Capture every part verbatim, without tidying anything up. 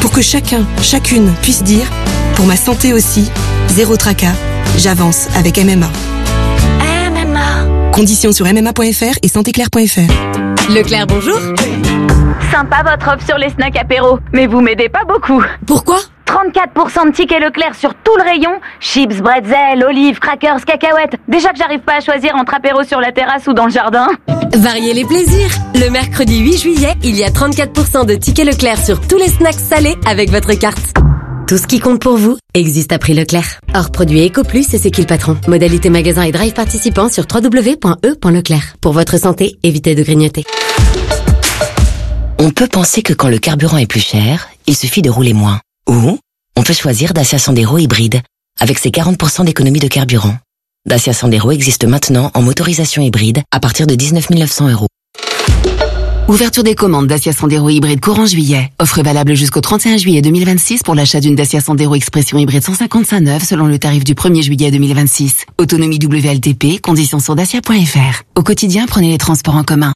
Pour que chacun, chacune puisse dire, pour ma santé aussi, zéro tracas, j'avance avec M M A. M M A. Conditions sur m m a point f r et santé claire point f r. Leclerc, bonjour. Sympa votre offre sur les snacks apéro, mais vous m'aidez pas beaucoup. Pourquoi ? trente-quatre pour cent de tickets Leclerc sur tout le rayon. Chips, bretzel, olives, crackers, cacahuètes. Déjà que j'arrive pas à choisir entre apéro sur la terrasse ou dans le jardin. Variez les plaisirs. Le mercredi huit juillet, il y a trente-quatre pour cent de tickets Leclerc sur tous les snacks salés avec votre carte. Tout ce qui compte pour vous existe à prix Leclerc. Hors produit EcoPlus et c'est qui le patron. Modalité magasin et drive participant sur w w w point e point leclerc. Pour votre santé, évitez de grignoter. On peut penser que quand le carburant est plus cher, il suffit de rouler moins. Ou on peut choisir Dacia Sandero hybride, avec ses quarante pour cent d'économie de carburant. Dacia Sandero existe maintenant en motorisation hybride à partir de dix-neuf mille neuf cents euros. Ouverture des commandes Dacia Sandero hybride courant juillet. Offre valable jusqu'au trente et un juillet deux mille vingt-six pour l'achat d'une Dacia Sandero Expression hybride cent cinquante-cinq neuve selon le tarif du premier juillet deux mille vingt-six. Autonomie W L T P, conditions sur dacia point f r. Au quotidien, prenez les transports en commun.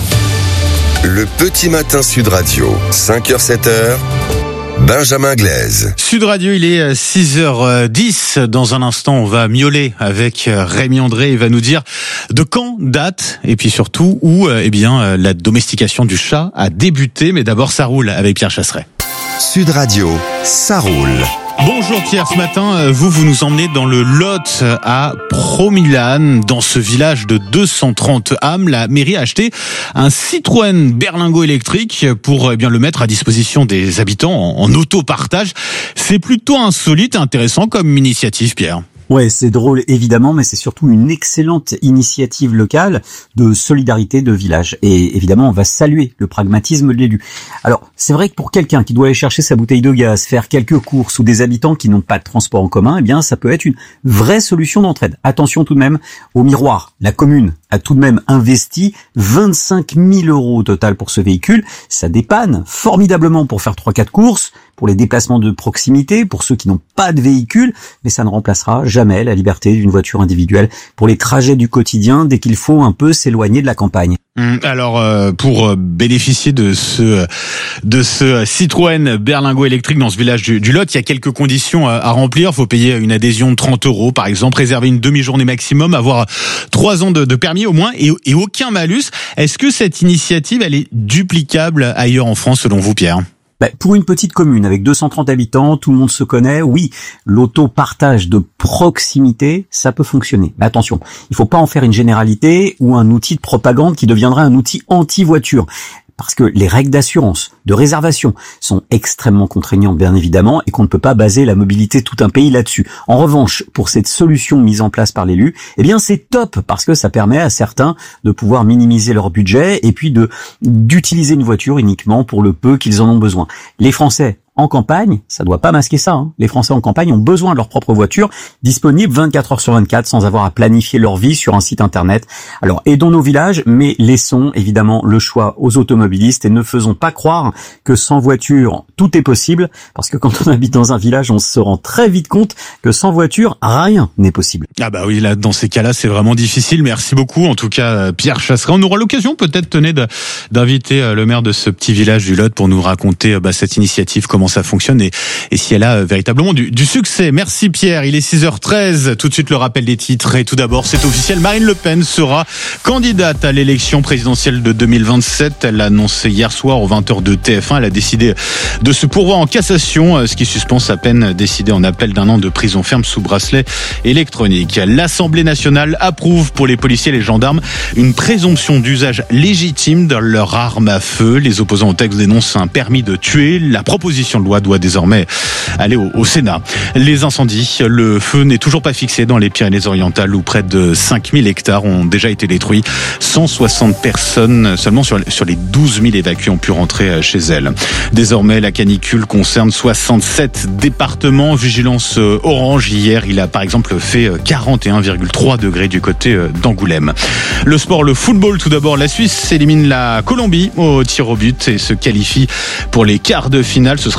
Le petit matin Sud Radio, cinq heures sept heures. Benjamin Glaise. Sud Radio, il est six heures dix. Dans un instant, on va miauler avec Rémi André. Il va nous dire de quand date et puis surtout où eh bien, la domestication du chat a débuté. Mais d'abord, ça roule avec Pierre Chasseret. Sud Radio, ça roule. Bonjour Pierre, ce matin, vous, vous nous emmenez dans le Lot à Pro-Milan. Dans ce village de deux cent trente âmes, la mairie a acheté un Citroën Berlingo électrique pour eh bien le mettre à disposition des habitants en, en autopartage. C'est plutôt insolite et intéressant comme initiative, Pierre. Ouais, c'est drôle évidemment, mais c'est surtout une excellente initiative locale de solidarité de village. Et évidemment, on va saluer le pragmatisme de l'élu. Alors, c'est vrai que pour quelqu'un qui doit aller chercher sa bouteille de gaz, faire quelques courses ou des habitants qui n'ont pas de transport en commun, eh bien, ça peut être une vraie solution d'entraide. Attention tout de même au miroir. La commune a tout de même investi vingt-cinq mille euros au total pour ce véhicule. Ça dépanne formidablement pour faire trois quatre courses, pour les déplacements de proximité, pour ceux qui n'ont pas de véhicule, mais ça ne remplacera jamais la liberté d'une voiture individuelle pour les trajets du quotidien dès qu'il faut un peu s'éloigner de la campagne. Alors euh, pour bénéficier de ce de ce Citroën Berlingo électrique dans ce village du, du Lot, il y a quelques conditions à, à remplir. Il faut payer une adhésion de trente euros par exemple, réserver une demi-journée maximum, avoir trois ans de, de permis au moins et, et aucun malus. Est-ce que cette initiative elle est duplicable ailleurs en France selon vous, Pierre ? Bah, pour une petite commune avec deux cent trente habitants, tout le monde se connaît, oui, l'autopartage de proximité, ça peut fonctionner. Mais attention, il faut pas en faire une généralité ou un outil de propagande qui deviendra un outil anti-voiture. Parce que les règles d'assurance, de réservation sont extrêmement contraignantes bien évidemment et qu'on ne peut pas baser la mobilité de tout un pays là-dessus. En revanche, pour cette solution mise en place par l'élu, eh bien c'est top parce que ça permet à certains de pouvoir minimiser leur budget et puis de d'utiliser une voiture uniquement pour le peu qu'ils en ont besoin. Les Français en campagne, ça doit pas masquer ça, hein. Les Français en campagne ont besoin de leur propre voiture, disponible vingt-quatre heures sur vingt-quatre sans avoir à planifier leur vie sur un site internet. Alors aidons nos villages, mais laissons évidemment le choix aux automobilistes et ne faisons pas croire que sans voiture tout est possible, parce que quand on habite dans un village, on se rend très vite compte que sans voiture rien n'est possible. Ah bah oui, là dans ces cas-là, c'est vraiment difficile. Merci beaucoup, en tout cas Pierre Chasseret. On aura l'occasion peut-être, tenez, de, d'inviter le maire de ce petit village du Lot pour nous raconter bah, cette initiative, comment ça fonctionne et, et si elle a euh, véritablement du, du succès. Merci Pierre, il est six heures treize. Tout de suite le rappel des titres et tout d'abord c'est officiel, Marine Le Pen sera candidate à l'élection présidentielle de deux mille vingt-sept. Elle l'a annoncé hier soir aux vingt heures de T F un. Elle a décidé de se pourvoir en cassation, ce qui suspend sa peine décidée en appel d'un an de prison ferme sous bracelet électronique. L'Assemblée nationale approuve pour les policiers et les gendarmes une présomption d'usage légitime de leur arme à feu. Les opposants au texte dénoncent un permis de tuer. La proposition de loi doit désormais aller au, au Sénat. Les incendies, le feu n'est toujours pas fixé dans les Pyrénées-Orientales où près de cinq mille hectares ont déjà été détruits. cent soixante personnes seulement sur, sur les douze mille évacuées ont pu rentrer chez elles. Désormais, la canicule concerne soixante-sept départements. Vigilance orange. Hier, il a par exemple fait quarante et un virgule trois degrés du côté d'Angoulême. Le sport, le football tout d'abord. La Suisse élimine la Colombie au tir au but et se qualifie pour les quarts de finale. Ce sera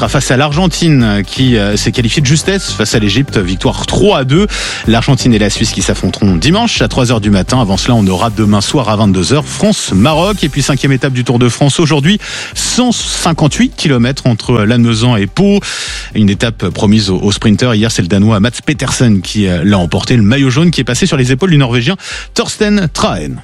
sera face à l'Argentine qui s'est qualifiée de justesse face à l'Égypte. Victoire trois à deux. L'Argentine et la Suisse qui s'affronteront dimanche à trois heures du matin. Avant cela, on aura demain soir à vingt-deux heures France-Maroc. Et puis cinquième étape du Tour de France aujourd'hui. cent cinquante-huit kilomètres entre Lannemezan et Pau. Une étape promise aux sprinteurs. Hier, c'est le Danois Mats Petersen qui l'a emporté. Le maillot jaune qui est passé sur les épaules du Norvégien Thorsten Trahen.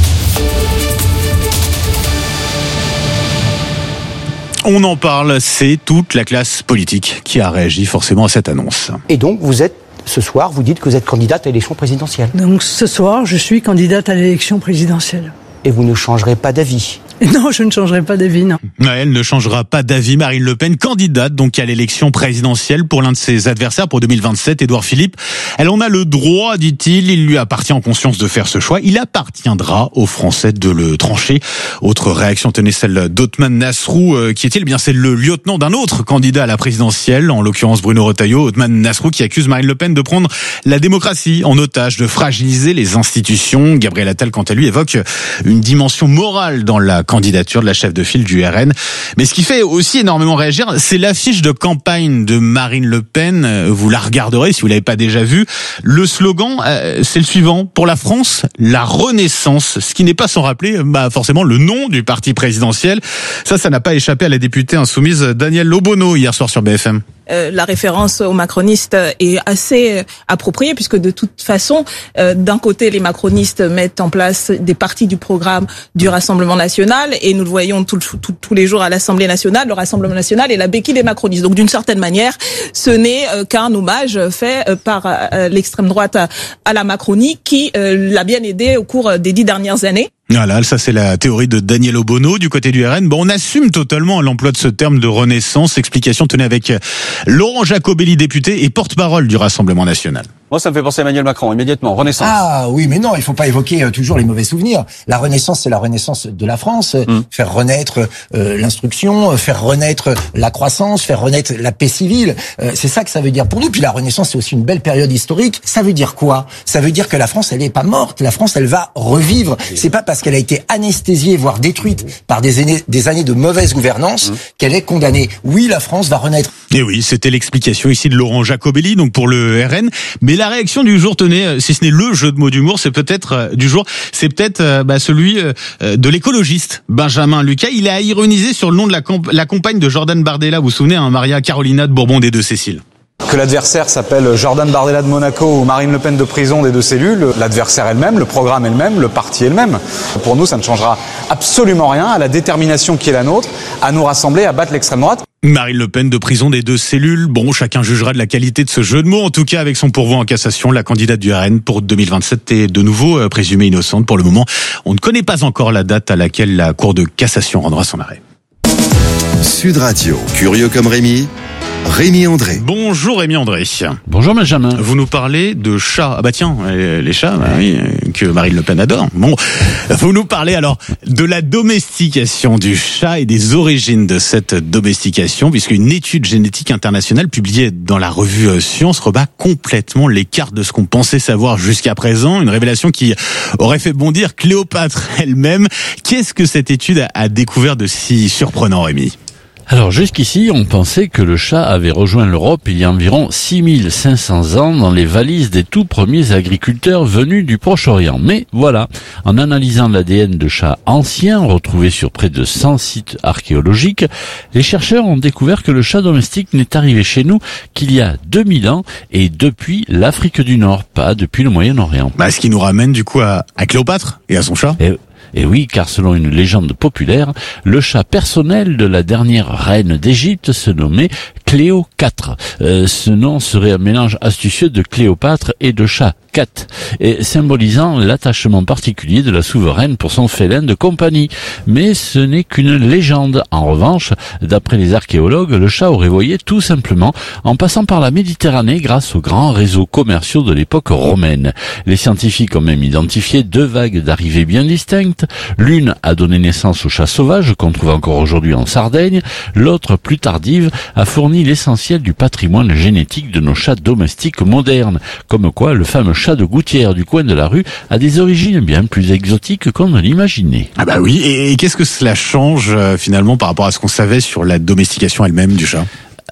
On en parle, c'est toute la classe politique qui a réagi forcément à cette annonce. Et donc, vous êtes, ce soir, vous dites que vous êtes candidate à l'élection présidentielle. Donc ce soir, je suis candidate à l'élection présidentielle. Et vous ne changerez pas d'avis? Non, je ne changerai pas d'avis, non. Elle ne changera pas d'avis. Marine Le Pen, candidate donc à l'élection présidentielle pour l'un de ses adversaires pour deux mille vingt-sept, Édouard Philippe. Elle en a le droit, dit-il. Il lui appartient en conscience de faire ce choix. Il appartiendra aux Français de le trancher. Autre réaction, tenez celle d'Othman Nasrou. Euh, qui est-il? Eh bien, c'est le lieutenant d'un autre candidat à la présidentielle, en l'occurrence Bruno Retailleau. Othman Nasrou qui accuse Marine Le Pen de prendre la démocratie en otage, de fragiliser les institutions. Gabriel Attal, quant à lui, évoque une dimension morale dans la candidature de la chef de file du R N. Mais ce qui fait aussi énormément réagir, c'est l'affiche de campagne de Marine Le Pen. Vous la regarderez si vous l'avez pas déjà vue. Le slogan, euh, c'est le suivant: pour la France, la renaissance. Ce qui n'est pas sans rappeler, bah, forcément, le nom du parti présidentiel. Ça, ça n'a pas échappé à la députée insoumise Danielle Obono hier soir sur B F M. Euh, la référence aux macronistes est assez appropriée puisque de toute façon, euh, d'un côté, les macronistes mettent en place des parties du programme du Rassemblement national et nous le voyons tout, tout, tous les jours à l'Assemblée nationale. Le Rassemblement national est la béquille des macronistes. Donc d'une certaine manière, ce n'est euh, qu'un hommage fait euh, par euh, l'extrême droite à, à la Macronie qui euh, l'a bien aidé au cours des dix dernières années. Voilà, ça c'est la théorie de Daniel Obono du côté du R N. Bon, on assume totalement l'emploi de ce terme de renaissance. Explication tenue avec Laurent Jacobelli, député et porte-parole du Rassemblement national. Moi, ça me fait penser à Emmanuel Macron, immédiatement. Renaissance. Ah oui, mais non, il faut pas évoquer euh, toujours les mauvais souvenirs. La Renaissance, c'est la renaissance de la France. Mmh. Faire renaître euh, l'instruction, faire renaître la croissance, faire renaître la paix civile. Euh, c'est ça que ça veut dire pour nous. Puis la Renaissance, c'est aussi une belle période historique. Ça veut dire quoi? Ça veut dire que la France, elle est pas morte. La France, elle va revivre. Mmh. C'est pas parce qu'elle a été anesthésiée, voire détruite par des années, des années de mauvaise gouvernance mmh. qu'elle est condamnée. Oui, la France va renaître. Et oui, c'était l'explication ici de Laurent Jacobelli, donc pour le R N. Mais la réaction du jour, tenez, si ce n'est le jeu de mots d'humour, c'est peut-être euh, du jour, c'est peut-être euh, bah, celui euh, de l'écologiste Benjamin Lucas. Il a ironisé sur le nom de la, comp- la compagne de Jordan Bardella. Vous vous souvenez, hein, Maria Carolina de Bourbon des Deux Céciles. Que l'adversaire s'appelle Jordan Bardella de Monaco ou Marine Le Pen de prison des Deux Cellules, l'adversaire elle-même, le programme elle-même, le parti elle-même. Pour nous, ça ne changera absolument rien à la détermination qui est la nôtre, à nous rassembler, à battre l'extrême droite. Marine Le Pen de prison des Deux Cellules. Bon, chacun jugera de la qualité de ce jeu de mots. En tout cas, avec son pourvoi en cassation, la candidate du R N pour deux mille vingt-sept est de nouveau euh, présumée innocente. Pour le moment, on ne connaît pas encore la date à laquelle la Cour de cassation rendra son arrêt. Sud Radio, curieux comme Rémi, Rémi André. Bonjour Rémi André. Bonjour Benjamin. Vous nous parlez de chats. Ah bah tiens, les chats, bah oui, que Marine Le Pen adore. Bon, vous nous parlez alors de la domestication du chat et des origines de cette domestication, puisqu'une étude génétique internationale publiée dans la revue Science rebat complètement l'écart de ce qu'on pensait savoir jusqu'à présent. Une révélation qui aurait fait bondir Cléopâtre elle-même. Qu'est-ce que cette étude a découvert de si surprenant, Rémi ? Alors jusqu'ici, on pensait que le chat avait rejoint l'Europe il y a environ six mille cinq cents ans dans les valises des tout premiers agriculteurs venus du Proche-Orient. Mais voilà, en analysant l'A D N de chats anciens retrouvés sur près de cent sites archéologiques, les chercheurs ont découvert que le chat domestique n'est arrivé chez nous qu'il y a deux mille ans et depuis l'Afrique du Nord, pas depuis le Moyen-Orient. Bah, ce qui nous ramène du coup à, à Cléopâtre et à son chat. Et Et oui, car selon une légende populaire, le chat personnel de la dernière reine d'Égypte se nommait Cléo quatre. Euh, ce nom serait un mélange astucieux de Cléopâtre et de chat Cat, et symbolisant l'attachement particulier de la souveraine pour son félin de compagnie. Mais ce n'est qu'une légende. En revanche, d'après les archéologues, le chat aurait voyagé tout simplement en passant par la Méditerranée grâce aux grands réseaux commerciaux de l'époque romaine. Les scientifiques ont même identifié deux vagues d'arrivée bien distinctes. L'une a donné naissance au chat sauvage qu'on trouve encore aujourd'hui en Sardaigne. L'autre, plus tardive, a fourni l'essentiel du patrimoine génétique de nos chats domestiques modernes. Comme quoi, le fameux chat de gouttière du coin de la rue a des origines bien plus exotiques qu'on ne l'imaginait. Ah bah oui, et, et qu'est-ce que cela change euh, finalement par rapport à ce qu'on savait sur la domestication elle-même du chat ?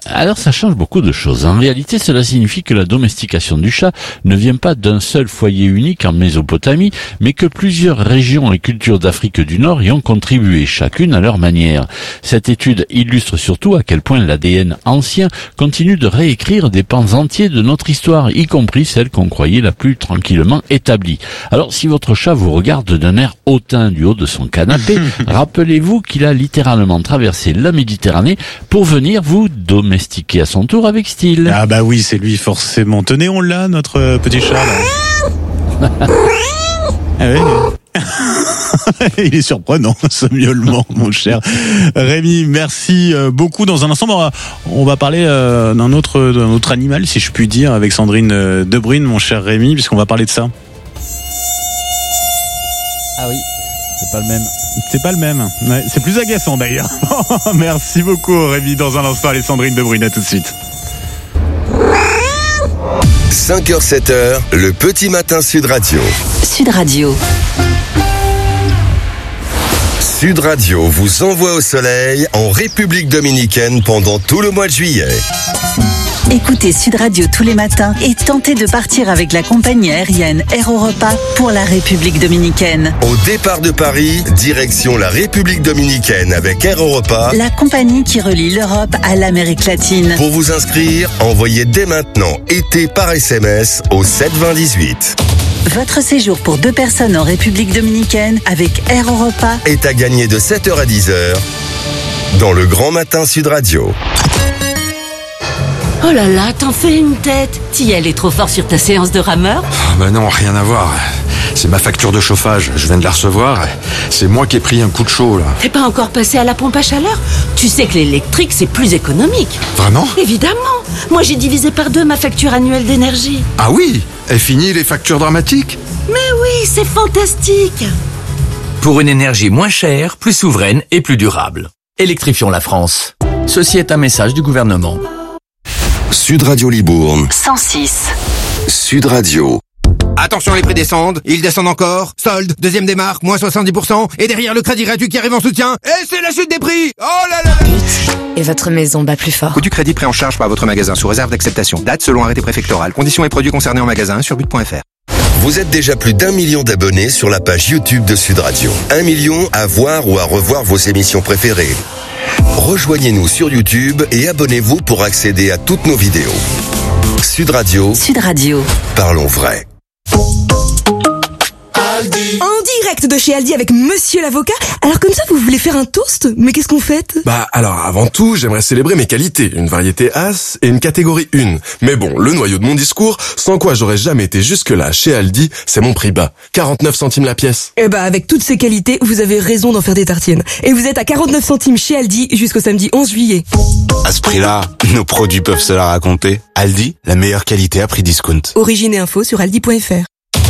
Alors ça change beaucoup de choses. En réalité, cela signifie que la domestication du chat ne vient pas d'un seul foyer unique en Mésopotamie, mais que plusieurs régions et cultures d'Afrique du Nord y ont contribué, chacune à leur manière. Cette étude illustre surtout à quel point l'A D N ancien continue de réécrire des pans entiers de notre histoire, y compris celle qu'on croyait la plus tranquillement établie. Alors si votre chat vous regarde d'un air hautain du haut de son canapé, rappelez-vous qu'il a littéralement traversé la Méditerranée pour venir vous domestiquer à son tour avec style. Ah bah oui, c'est lui forcément. Tenez, on l'a, notre petit chat là. Ah oui. Il est surprenant, ce miaulement, mon cher Rémi. Merci beaucoup. Dans un instant, on va, on va parler euh, d'un autre, d'un autre animal, si je puis dire, avec Sandrine Debruyne, mon cher Rémi, puisqu'on va parler de ça. Ah oui, c'est pas le même. C'est pas le même. Ouais, c'est plus agaçant d'ailleurs. Merci beaucoup, Rémi. Dans un instant, allez, Sandrine Debruyne, à tout de suite. cinq heures sept heures, le petit matin Sud Radio. Sud Radio. Sud Radio vous envoie au soleil en République dominicaine pendant tout le mois de juillet. Écoutez Sud Radio tous les matins et tentez de partir avec la compagnie aérienne Air Europa pour la République dominicaine. Au départ de Paris, direction la République dominicaine avec Air Europa, la compagnie qui relie l'Europe à l'Amérique latine. Pour vous inscrire, envoyez dès maintenant été par S M S au sept vingt dix-huit. Votre séjour pour deux personnes en République dominicaine avec Air Europa est à gagner de sept heures à dix heures dans le Grand Matin Sud Radio. Oh là là, t'en fais une tête. T'y allais trop fort sur ta séance de rameur? Oh bah non, rien à voir. C'est ma facture de chauffage, je viens de la recevoir. C'est moi qui ai pris un coup de chaud là. T'es pas encore passé à la pompe à chaleur? Tu sais que l'électrique c'est plus économique. Vraiment? Évidemment. Moi j'ai divisé par deux ma facture annuelle d'énergie. Ah oui? Est fini les factures dramatiques? Mais oui, c'est fantastique. Pour une énergie moins chère, plus souveraine et plus durable. Électrifions la France. Ceci est un message du gouvernement. Sud Radio Libourne. cent six. Sud Radio. Attention, les prix descendent, ils descendent encore. Solde, deuxième démarque, moins soixante-dix pour cent. Et derrière le crédit gratuit qui arrive en soutien. Et c'est la chute des prix. Oh là là là. Et votre maison bat plus fort. Coût du crédit pris en charge par votre magasin sous réserve d'acceptation. Date selon arrêté préfectoral. Conditions et produits concernés en magasin sur but point f r. Vous êtes déjà plus d'un million d'abonnés sur la page YouTube de Sud Radio. Un million à voir ou à revoir vos émissions préférées. Rejoignez-nous sur YouTube et abonnez-vous pour accéder à toutes nos vidéos. Sud Radio. Sud Radio. Parlons vrai. En direct de chez Aldi avec Monsieur l'avocat. Alors comme ça, vous voulez faire un toast? Mais qu'est-ce qu'on fête? Bah alors avant tout, j'aimerais célébrer mes qualités, une variété As et une catégorie un. Mais bon, le noyau de mon discours, sans quoi j'aurais jamais été jusque-là chez Aldi, c'est mon prix bas, quarante-neuf centimes la pièce. Eh bah avec toutes ces qualités, vous avez raison d'en faire des tartines. Et vous êtes à quarante-neuf centimes chez Aldi jusqu'au samedi onze juillet. À ce prix-là, nos produits peuvent se la raconter. Aldi, la meilleure qualité à prix discount. Origine et info sur aldi point f r.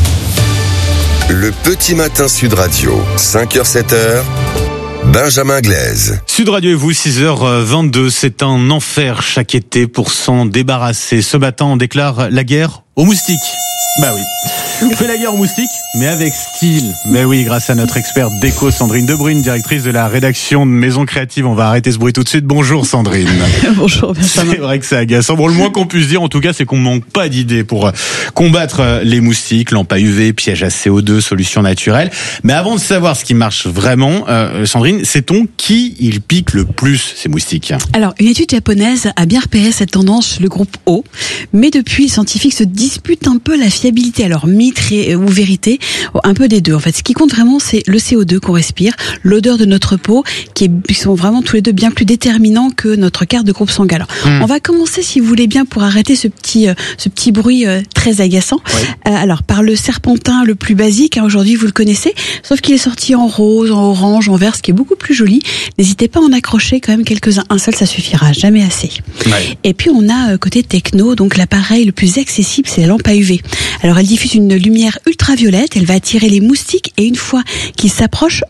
Le petit matin Sud Radio, cinq heures sept heures, Benjamin Glaise. Sud Radio et vous, six heures vingt-deux, c'est un enfer chaque été pour s'en débarrasser. Ce matin, on déclare la guerre aux moustiques. Bah oui. On fait la guerre aux moustiques, mais avec style. Mais oui, grâce à notre experte déco, Sandrine Debruyne, directrice de la rédaction de Maison Créative. On va arrêter ce bruit tout de suite. Bonjour Sandrine. Bonjour Benjamin. C'est vrai que c'est agaçant. Bon, le moins qu'on puisse dire, en tout cas, c'est qu'on manque pas d'idées pour combattre les moustiques, lampes à U V, pièges à C O deux, solutions naturelles. Mais avant de savoir ce qui marche vraiment, euh, Sandrine, sait-on qui il pique le plus, ces moustiques? Alors, une étude japonaise a bien repéré cette tendance, le groupe O. Mais depuis, les scientifiques se disputent un peu la fiabilité. Alors, mythe ou vérité, un peu des deux. En fait, ce qui compte vraiment, c'est le C O deux qu'on respire, l'odeur de notre peau, qui, est, qui sont vraiment tous les deux bien plus déterminants que notre carte de groupe sanguin. Alors, mmh. on va commencer, si vous voulez bien, pour arrêter ce petit, euh, ce petit bruit euh, très agaçant. Oui. Euh, alors, par le serpentin le plus basique, hein, aujourd'hui vous le connaissez, sauf qu'il est sorti en rose, en orange, en vert, ce qui est beaucoup plus joli. N'hésitez pas à en accrocher quand même quelques-uns. Un seul, ça suffira, jamais assez. Ouais. Et puis, on a euh, côté techno, donc l'appareil le plus accessible, c'est la lampe à U V. Alors, elle diffuse une lumière ultraviolette, elle va attirer les moustiques et une fois qu'ils s'approchent, hop,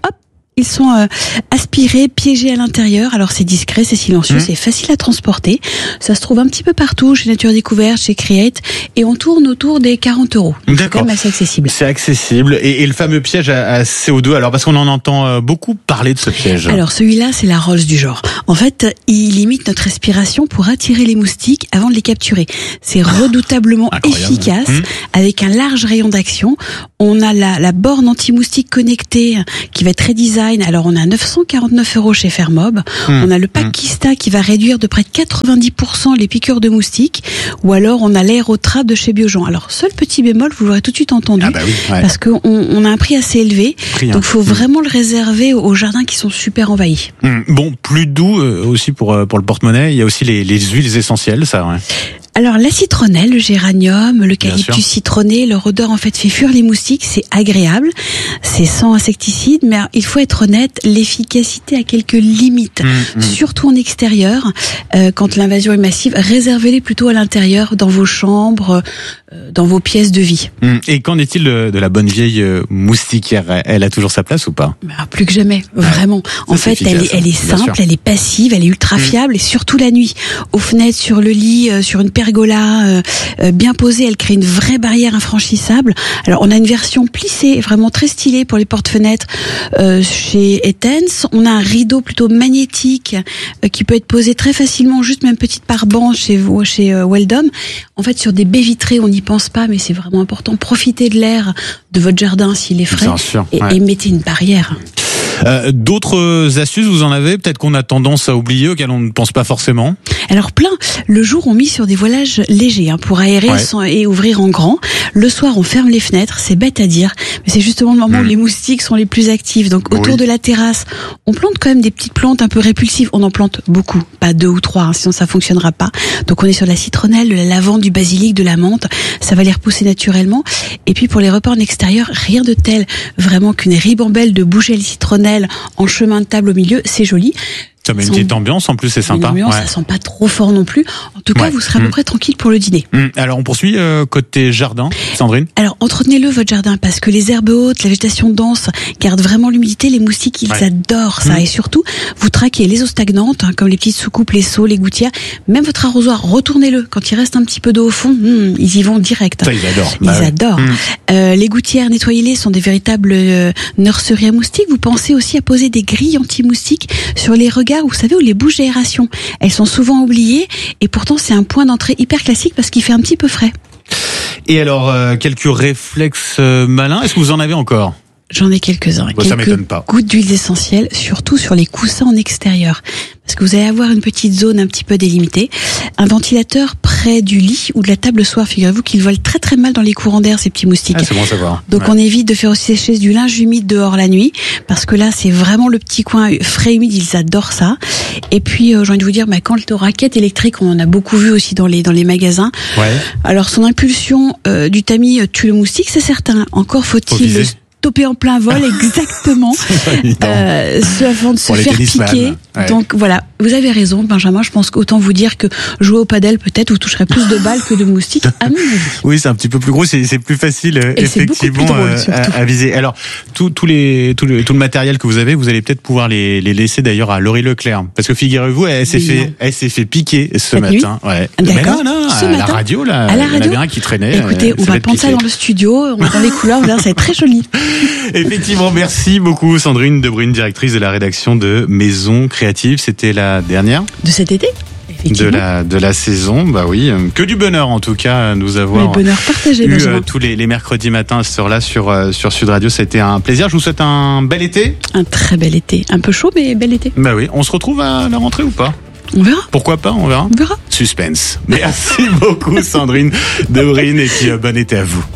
Ils sont euh, aspirés, piégés à l'intérieur. Alors c'est discret, c'est silencieux, mmh. c'est facile à transporter. Ça se trouve un petit peu partout, chez Nature Découverte, chez Create, et on tourne autour des quarante euros. D'accord. C'est quand même assez accessible. C'est accessible. Et, et le fameux piège à, à C O deux, alors parce qu'on en entend beaucoup parler de ce piège. Alors celui-là, c'est la Rolls du genre. En fait, il limite notre respiration pour attirer les moustiques avant de les capturer. C'est redoutablement Incroyable. efficace, mmh. avec un large rayon d'action. On a la, la borne anti-moustique connectée qui va être très design. Alors on a neuf cent quarante-neuf euros chez Fermob. Mmh. On a le pack mmh. Kista qui va réduire de près de quatre-vingt-dix pour cent les piqûres de moustiques. Ou alors on a l'aérotrap de chez Biogen. Alors seul petit bémol, vous l'aurez tout de suite entendu, ah bah oui, ouais. parce qu'on on a un prix assez élevé. Prix, donc il faut mmh. vraiment le réserver aux jardins qui sont super envahis. Mmh. Bon, plus doux euh, aussi pour pour le porte-monnaie. Il y a aussi les, les huiles essentielles, ça. Ouais. Alors la citronnelle, le géranium, l'eucalyptus citronné, leur odeur en fait fait fuir les moustiques, c'est agréable, c'est sans insecticide, mais il faut être honnête, l'efficacité a quelques limites, mmh, mmh. surtout en extérieur, euh, quand l'invasion est massive, réservez-les plutôt à l'intérieur, dans vos chambres, euh, dans vos pièces de vie. Mmh. Et qu'en est-il de, de la bonne vieille euh, moustiquaire? Elle a toujours sa place ou pas? Alors, plus que jamais, vraiment. En fait, efficace, elle est, elle est simple, elle est passive, elle est ultra fiable, mmh. et surtout la nuit, aux fenêtres, sur le lit, euh, sur une pergola euh, euh, bien posée, elle crée une vraie barrière infranchissable. Alors on a une version plissée, vraiment très stylée pour les portes-fenêtres euh, chez Etense. On a un rideau plutôt magnétique euh, qui peut être posé très facilement, juste même petite pare-banc chez vous, chez euh, Weldom. En fait, sur des baies vitrées, on n'y pense pas, mais c'est vraiment important. Profitez de l'air de votre jardin s'il est frais, sûr, et, ouais. et mettez une barrière. Euh, d'autres astuces, vous en avez? Peut-être qu'on a tendance à oublier, auxquelles on ne pense pas forcément. Alors plein. Le jour, on mise sur des voilages légers hein, pour aérer ouais. sans, et ouvrir en grand. Le soir, on ferme les fenêtres. C'est bête à dire, mais c'est justement le moment mmh. où les moustiques sont les plus actifs. Donc autour oui. de la terrasse, on plante quand même des petites plantes un peu répulsives. On en plante beaucoup, pas deux ou trois, hein, sinon ça fonctionnera pas. Donc on est sur de la citronnelle, de la lavande, du basilic, de la menthe. Ça va les repousser naturellement. Et puis pour les repas en extérieur, rien de tel vraiment qu'une ribambelle de bougelles citronnelles en chemin de table au milieu, c'est joli. Ça met une petite ambiance, en plus c'est sympa. Une ambiance, ouais. ça sent pas trop fort non plus. En tout cas, ouais. vous serez à peu près mmh. tranquille pour le dîner. Mmh. Alors on poursuit euh, côté jardin, Sandrine. Alors entretenez-le votre jardin parce que les herbes hautes, la végétation dense gardent vraiment l'humidité. Les moustiques, ils ouais. adorent ça. Mmh. Et surtout, vous traquez les eaux stagnantes, hein, comme les petites soucoupes, les seaux, les gouttières. Même votre arrosoir, retournez-le. Quand il reste un petit peu d'eau au fond, mmh, ils y vont direct. Ça, ils adorent. Ils bah, adorent. Mmh. Euh, les gouttières, nettoyez-les, sont des véritables euh, nurseries à moustiques. Vous pensez aussi à poser des grilles anti-moustiques sur les regards, vous savez, où les bouches d'aération. Elles sont souvent oubliées et pourtant c'est un point d'entrée hyper classique parce qu'il fait un petit peu frais. Et alors, euh, quelques réflexes euh, malins, est-ce que vous en avez encore ? J'en ai quelques-uns. Bon, quelques ça m'étonne pas. Gouttes d'huiles essentielles, surtout sur les coussins en extérieur. Parce que vous allez avoir une petite zone un petit peu délimitée. Un ventilateur près du lit ou de la table le soir, figurez-vous qu'ils volent très très mal dans les courants d'air, ces petits moustiques. Ah, c'est bon à savoir. Donc ouais. on évite de faire aussi sécher du linge humide dehors la nuit, parce que là c'est vraiment le petit coin frais humide, ils adorent ça. Et puis euh, j'ai envie de vous dire, bah, quand le raquette électrique, on en a beaucoup vu aussi dans les dans les magasins. Ouais. Alors son impulsion euh, du tamis tue le moustique, c'est certain. Encore faut-il le stopper en plein vol, exactement, euh, ce avant de se faire piquer. Ouais. Donc voilà, vous avez raison, Benjamin. Je pense qu'autant vous dire que jouer au padel, peut-être vous toucherez plus de balles que de moustiques. À mon avis. Oui, c'est un petit peu plus gros, c'est, c'est plus facile et effectivement drôle, euh, à, à viser. Alors tout, tout les tout le tout le matériel que vous avez, vous allez peut-être pouvoir les, les laisser d'ailleurs à Laurie Leclerc, parce que figurez-vous, elle s'est oui, fait non. elle s'est fait piquer ce Cette matin. Nuit ouais. D'accord. Mais non, non, ce à matin, la radio là, à la radio, il y en avait un qui traînait. Écoutez, on va prendre ça dans le studio, on va dans les couleurs, on va dire, ça va être très joli. Effectivement, merci beaucoup Sandrine Debrune, directrice de la rédaction de Maison Créative. C'était la dernière de cet été, de la de la saison. Bah oui, que du bonheur en tout cas, nous avoir le bonheur partagé, eu euh, tous les, les mercredis matins à cette heure-là sur euh, sur Sud Radio. Ça a été un plaisir. Je vous souhaite un bel été. Un très bel été, un peu chaud mais bel été. Bah oui, on se retrouve à la rentrée ou pas? On verra. Pourquoi pas, on verra. On verra. Suspense. Merci beaucoup Sandrine Debrune et puis euh, bon été à vous.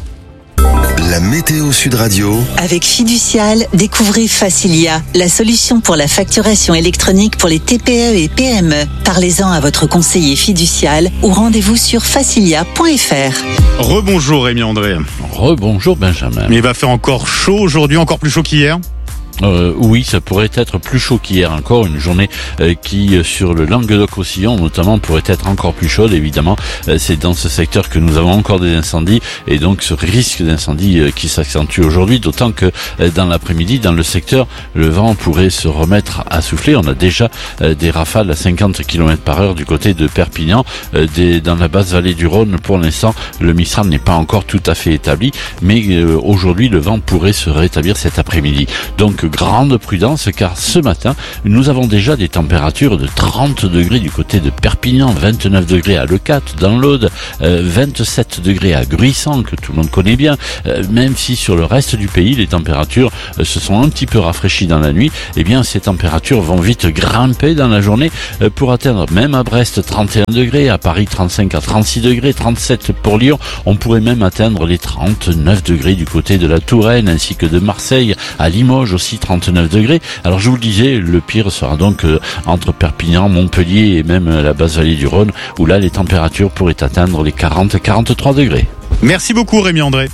La météo Sud Radio. Avec Fiducial, découvrez Facilia, la solution pour la facturation électronique pour les T P E et P M E. Parlez-en à votre conseiller Fiducial ou rendez-vous sur facilia point f r. Rebonjour Rémi André. Rebonjour Benjamin. Mais il va faire encore chaud aujourd'hui, encore plus chaud qu'hier. Euh, oui, ça pourrait être plus chaud qu'hier encore, une journée euh, qui, euh, sur le Languedoc-Roussillon notamment, pourrait être encore plus chaude, évidemment. Euh, c'est dans ce secteur que nous avons encore des incendies, et donc ce risque d'incendie euh, qui s'accentue aujourd'hui, d'autant que euh, dans l'après-midi, dans le secteur, le vent pourrait se remettre à souffler. On a déjà euh, des rafales à cinquante kilomètres par heure du côté de Perpignan, euh, des, dans la basse vallée du Rhône. Pour l'instant, le Mistral n'est pas encore tout à fait établi, mais euh, aujourd'hui, le vent pourrait se rétablir cet après-midi. Donc, grande prudence, car ce matin, nous avons déjà des températures de trente degrés du côté de Perpignan, vingt-neuf degrés à Leucate, dans l'Aude, euh, vingt-sept degrés à Gruissan, que tout le monde connaît bien. Euh, même si sur le reste du pays, les températures euh, se sont un petit peu rafraîchies dans la nuit, eh bien, ces températures vont vite grimper dans la journée euh, pour atteindre même à Brest trente et un degrés, à Paris trente-cinq à trente-six degrés, trente-sept pour Lyon. On pourrait même atteindre les trente-neuf degrés du côté de la Touraine, ainsi que de Marseille, à Limoges aussi trente-neuf degrés. Alors je vous le disais, le pire sera donc euh, entre Perpignan, Montpellier et même euh, la basse vallée du Rhône, où là les températures pourraient atteindre les quarante à quarante-trois degrés. Merci beaucoup Rémi André.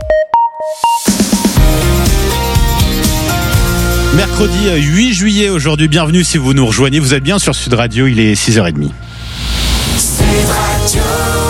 Mercredi huit juillet aujourd'hui, bienvenue si vous nous rejoignez, vous êtes bien sur Sud Radio, il est six heures trente. Sud Radio.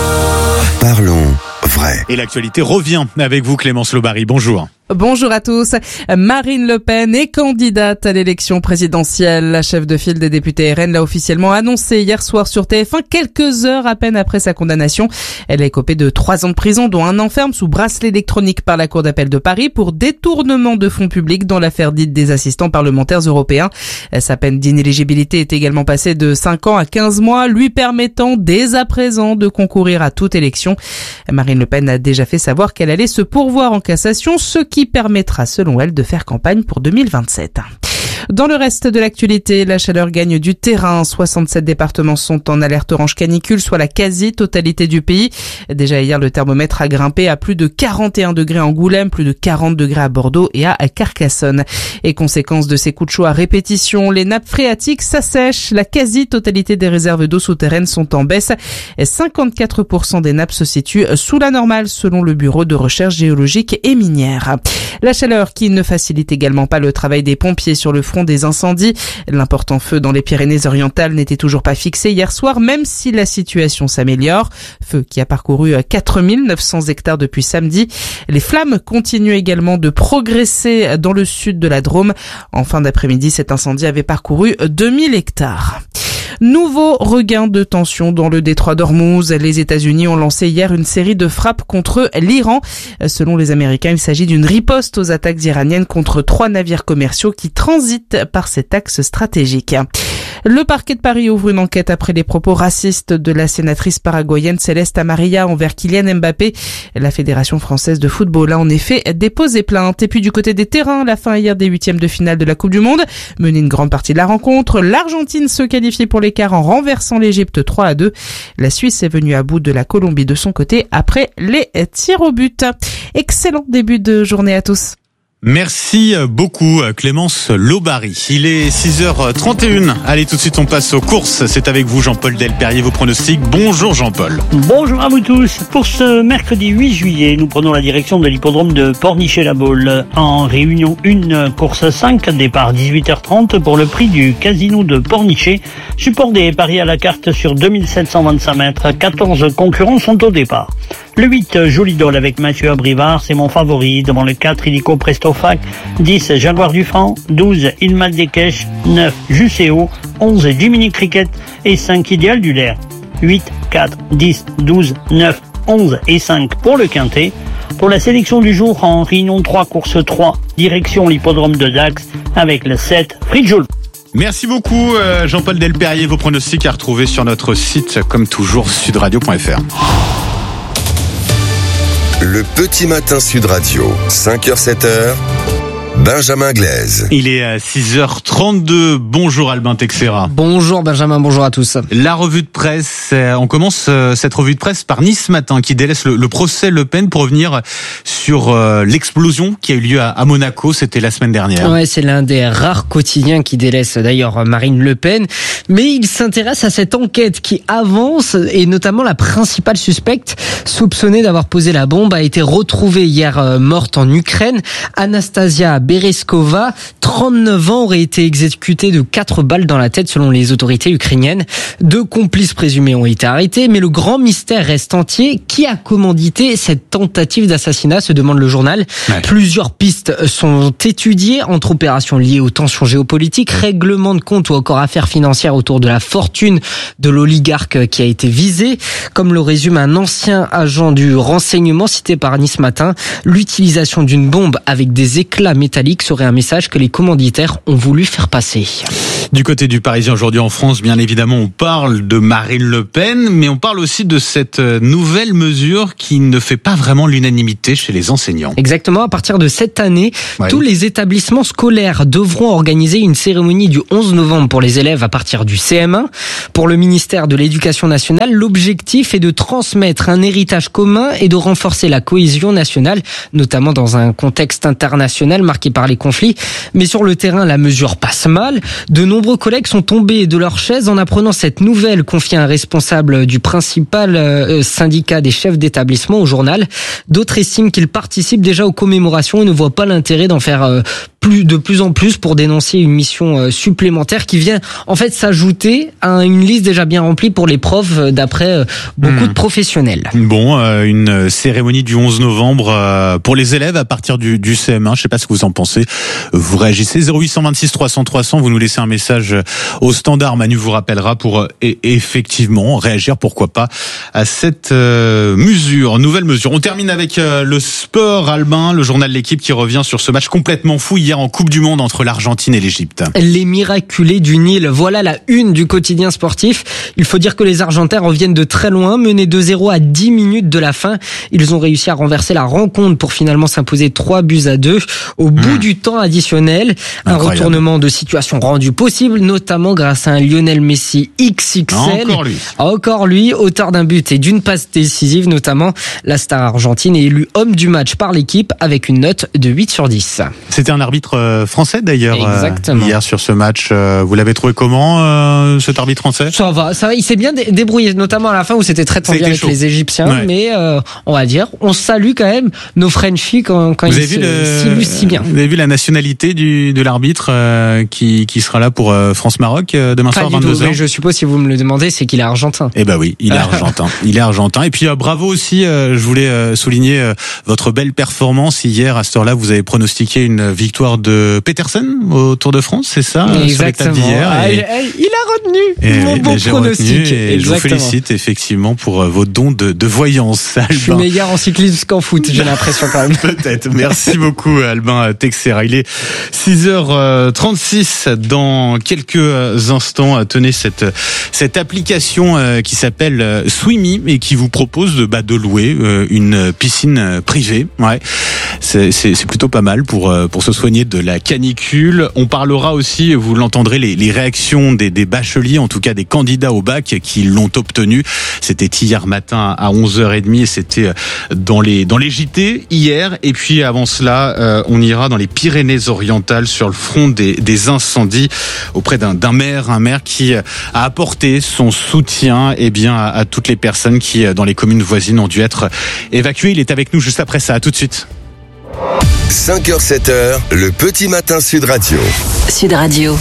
Parlons vrai. Et l'actualité revient avec vous Clémence Lobary, bonjour. Bonjour à tous. Marine Le Pen est candidate à l'élection présidentielle. La chef de file des députés R N l'a officiellement annoncé hier soir sur T F un, quelques heures à peine après sa condamnation. Elle a écopé de trois ans de prison, dont un an ferme sous bracelet électronique par la Cour d'appel de Paris pour détournement de fonds publics dans l'affaire dite des assistants parlementaires européens. Sa peine d'inéligibilité est également passée de cinq ans à quinze mois, lui permettant dès à présent de concourir à toute élection. Marine Le Pen a déjà fait savoir qu'elle allait se pourvoir en cassation, ce qui permettra selon elle de faire campagne pour deux mille vingt-sept. Dans le reste de l'actualité, la chaleur gagne du terrain. soixante-sept départements sont en alerte orange canicule, soit la quasi-totalité du pays. Déjà hier, le thermomètre a grimpé à plus de quarante et un degrés à Angoulême, plus de quarante degrés à Bordeaux et à Carcassonne. Et conséquence de ces coups de chaud à répétition, les nappes phréatiques s'assèchent. La quasi-totalité des réserves d'eau souterraines sont en baisse. cinquante-quatre pour cent des nappes se situent sous la normale, selon le Bureau de recherche géologique et minière. La chaleur qui ne facilite également pas le travail des pompiers sur le front des incendies. L'important feu dans les Pyrénées-Orientales n'était toujours pas fixé hier soir, même si la situation s'améliore. Feu qui a parcouru quatre mille neuf cents hectares depuis samedi. Les flammes continuent également de progresser dans le sud de la Drôme. En fin d'après-midi, cet incendie avait parcouru deux mille hectares. Nouveau regain de tension dans le détroit d'Ormuz. Les États-Unis ont lancé hier une série de frappes contre l'Iran. Selon les Américains, il s'agit d'une riposte aux attaques iraniennes contre trois navires commerciaux qui transitent par cet axe stratégique. Le parquet de Paris ouvre une enquête après les propos racistes de la sénatrice paraguayenne Céleste Amarilla envers Kylian Mbappé. La Fédération française de football a en effet déposé plainte. Et puis du côté des terrains, la fin hier des huitièmes de finale de la Coupe du Monde. Menée une grande partie de la rencontre, l'Argentine se qualifie pour l'écart en renversant l'Égypte trois à deux. La Suisse est venue à bout de la Colombie de son côté après les tirs au but. Excellent début de journée à tous. Merci beaucoup Clémence Lobary. Il est six heures trente et une. Allez, tout de suite on passe aux courses. C'est avec vous Jean-Paul Delperrier, vos pronostics. Bonjour Jean-Paul. Bonjour à vous tous. Pour ce mercredi huit juillet, nous prenons la direction de l'hippodrome de Pornichet-la-Baule. En réunion un, course cinq, départ dix-huit heures trente pour le prix du casino de Pornichet. Support des paris à la carte sur deux mille sept cent vingt-cinq mètres. quatorze concurrents sont au départ. Le huit, Jolidol avec Mathieu Abrivard, c'est mon favori. Devant le quatre, Illico Prestofac. dix, Jaguar du Franc. douze, Ilmal Dekech. neuf, Juseo. onze, Jiminy Cricket. Et cinq, Idéal du Lair. huit, quatre, dix, douze, neuf, onze et cinq pour le quintet. Pour la sélection du jour, en Réunion trois, course trois, direction l'hippodrome de Dax avec le sept, Fridjoul. Merci beaucoup Jean-Paul Delperrier. Vos pronostics à retrouver sur notre site, comme toujours, sudradio point f r. Le petit matin Sud Radio, cinq heures sept heures, Benjamin Glaise. Il est à six heures trente-deux. Bonjour Albin Texera. Bonjour Benjamin, bonjour à tous. La revue de presse, on commence cette revue de presse par Nice Matin qui délaisse le, le procès Le Pen pour revenir sur euh, l'explosion qui a eu lieu à, à Monaco, c'était la semaine dernière. Ouais, c'est l'un des rares quotidiens qui délaisse d'ailleurs Marine Le Pen, mais il s'intéresse à cette enquête qui avance et notamment la principale suspecte soupçonnée d'avoir posé la bombe a été retrouvée hier euh, morte en Ukraine, Anastasia Berezkova. trente-neuf ans, aurait été exécuté de quatre balles dans la tête selon les autorités ukrainiennes. Deux complices présumés ont été arrêtés, mais le grand mystère reste entier. Qui a commandité cette tentative d'assassinat, se demande le journal. Ouais. Plusieurs pistes sont étudiées entre opérations liées aux tensions géopolitiques, règlement de compte ou encore affaires financières autour de la fortune de l'oligarque qui a été visé. Comme le résume un ancien agent du renseignement cité par Nice Matin, l'utilisation d'une bombe avec des éclats métalliques serait un message que les commanditaires ont voulu faire passer. Du côté du Parisien aujourd'hui en France, bien évidemment, on parle de Marine Le Pen, mais on parle aussi de cette nouvelle mesure qui ne fait pas vraiment l'unanimité chez les enseignants. Exactement, à partir de cette année, ouais. tous les établissements scolaires devront organiser une cérémonie du onze novembre pour les élèves à partir du C M un. Pour le ministère de l'Éducation nationale, l'objectif est de transmettre un héritage commun et de renforcer la cohésion nationale, notamment dans un contexte international marqué par les conflits. Mais sur le terrain, la mesure passe mal. De nombreux collègues sont tombés de leur chaise en apprenant cette nouvelle, confiée à un responsable du principal syndicat des chefs d'établissement au journal. D'autres estiment qu'ils participent déjà aux commémorations et ne voient pas l'intérêt d'en faire plus de plus en plus pour dénoncer une mission supplémentaire qui vient en fait s'ajouter à une liste déjà bien remplie pour les profs d'après beaucoup mmh. de professionnels. Bon, euh, une cérémonie du onze novembre euh, pour les élèves à partir du, du C M un. Je sais pas ce que vous en pensez. Vous réagissez zéro huit deux six trois cents trois cents. Vous nous laissez un message au standard. Manu vous rappellera pour et, effectivement réagir, pourquoi pas, à cette euh, mesure, nouvelle mesure. On termine avec euh, le sport. Albin, le journal de l'équipe qui revient sur ce match complètement fou hier en Coupe du Monde entre l'Argentine et l'Égypte. Les miraculés du Nil, voilà la une du quotidien sportif. Il faut dire que les Argentins reviennent de très loin, menés deux zéro à dix minutes de la fin. Ils ont réussi à renverser la rencontre pour finalement s'imposer trois buts à deux au bout mmh. du temps additionnel. Un Incroyable. Retournement de situation rendu possible, notamment grâce à un Lionel Messi X X L. Encore lui. Encore lui, auteur d'un but et d'une passe décisive notamment. La star argentine est élue homme du match par l'équipe avec une note de huit sur dix. C'était un arbitre français d'ailleurs. Exactement. Euh, hier sur ce match. Euh, vous l'avez trouvé comment, euh, cet arbitre français? Ça va, ça va. Il s'est bien dé- débrouillé, notamment à la fin où c'était très tendu avec chaud. Les Égyptiens. Ouais. Mais euh, on va dire, on salue quand même nos Frenchies quand, quand ils s'illustrent si bien. Vous avez vu la nationalité du, de l'arbitre euh, qui, qui sera là pour euh, France-Maroc euh, demain Pas soir vingt-deux heures? Mais je suppose, si vous me le demandez, c'est qu'il est argentin. Eh ben oui, il est argentin. Il est argentin. Et puis euh, bravo aussi, euh, je voulais euh, souligner euh, votre belle performance hier. À cette heure-là, vous avez pronostiqué une victoire de Petersen au Tour de France, c'est ça? Exactement. Sur d'hier. Ah, et... Il a retenu et, mon bon pronostic. Et je vous félicite effectivement pour vos dons de, de voyance, Albin. Je suis meilleur en cyclisme qu'en foot, j'ai l'impression quand même. Peut-être. Merci beaucoup, Albin Texera. Il est six heures trente-six. Dans quelques instants, tenez cette cette application qui s'appelle Swimmy et qui vous propose de, bah, de louer une piscine privée. Ouais, c'est, c'est, c'est plutôt pas mal pour pour se soigner de la canicule. On parlera aussi, vous l'entendrez, les, les réactions des, des bacheliers, en tout cas des candidats au bac qui l'ont obtenu. C'était hier matin à onze heures trente et c'était dans les dans les J T hier. Et puis avant cela, euh, on ira dans les Pyrénées-Orientales sur le front des, des incendies auprès d'un, d'un maire, un maire qui a apporté son soutien eh bien à, à toutes les personnes qui dans les communes voisines ont dû être évacuées. Il est avec nous juste après ça. À tout de suite. cinq heures sept heures, le petit matin Sud Radio. Sud Radio.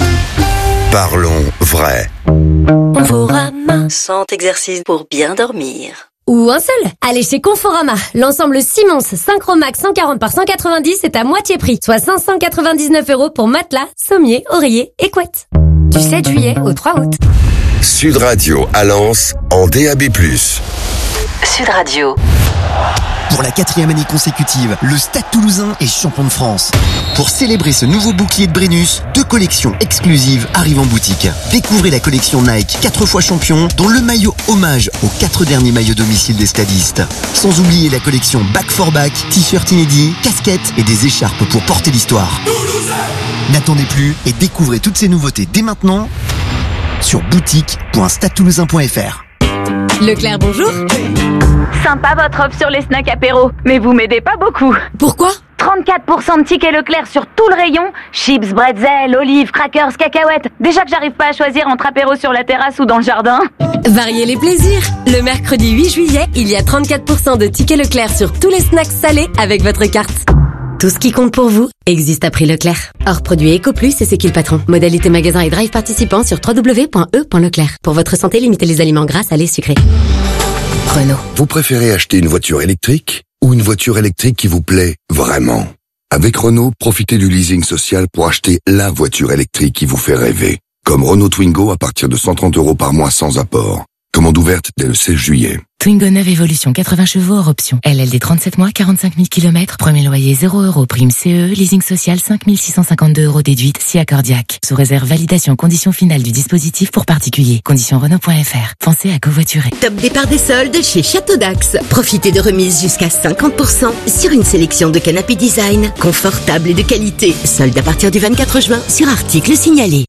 Parlons vrai. Conforama. cent exercices pour bien dormir. Ou un seul. Allez chez Conforama. L'ensemble Simons Synchromax cent quarante par cent quatre-vingt-dix est à moitié prix. Soit cinq cent quatre-vingt-dix-neuf euros pour matelas, sommier, oreiller et couette. Du sept juillet au trois août. Sud Radio à Lens en D A B plus. Sud Radio. Pour la quatrième année consécutive, le Stade Toulousain est champion de France. Pour célébrer ce nouveau bouclier de Brennus, deux collections exclusives arrivent en boutique. Découvrez la collection Nike quatre fois champion, dont le maillot hommage aux quatre derniers maillots domicile des stadistes. Sans oublier la collection Back for Back, t-shirt inédits, casquettes et des écharpes pour porter l'histoire. Toulousain. N'attendez plus et découvrez toutes ces nouveautés dès maintenant sur boutique point stade toulousain point f r. Leclerc, bonjour. Sympa votre offre sur les snacks apéro, mais vous m'aidez pas beaucoup. Pourquoi ? trente-quatre pour cent de tickets Leclerc sur tout le rayon. Chips, bretzel, olives, crackers, cacahuètes. Déjà que j'arrive pas à choisir entre apéro sur la terrasse ou dans le jardin. Variez les plaisirs. Le mercredi huit juillet, il y a trente-quatre pour cent de tickets Leclerc sur tous les snacks salés avec votre carte. Tout ce qui compte pour vous existe à prix Leclerc. Hors produit EcoPlus et c'est qui le patron. Modalité magasin et drive participant sur w w w point e point leclerc. Pour votre santé, limitez les aliments gras, salés, sucrés. Renault. Vous préférez acheter une voiture électrique ou une voiture électrique qui vous plaît vraiment? Avec Renault, profitez du leasing social pour acheter la voiture électrique qui vous fait rêver. Comme Renault Twingo à partir de cent trente euros par mois sans apport. Commande ouverte dès le seize juillet. Twingo neuve Evolution, quatre-vingts chevaux hors option. L L D trente-sept mois, quarante-cinq mille kilomètres. Premier loyer zéro euros. Prime C E E. Leasing social cinq mille six cent cinquante-deux euros déduite si accordiaque. Sous réserve validation condition finale du dispositif pour particulier. Condition Renault point F R. Pensez à covoiturer. Top départ des soldes chez Château d'Axe. Profitez de remises jusqu'à cinquante pour cent sur une sélection de canapés design, confortables et de qualité. Soldes à partir du vingt-quatre juin sur articles signalés.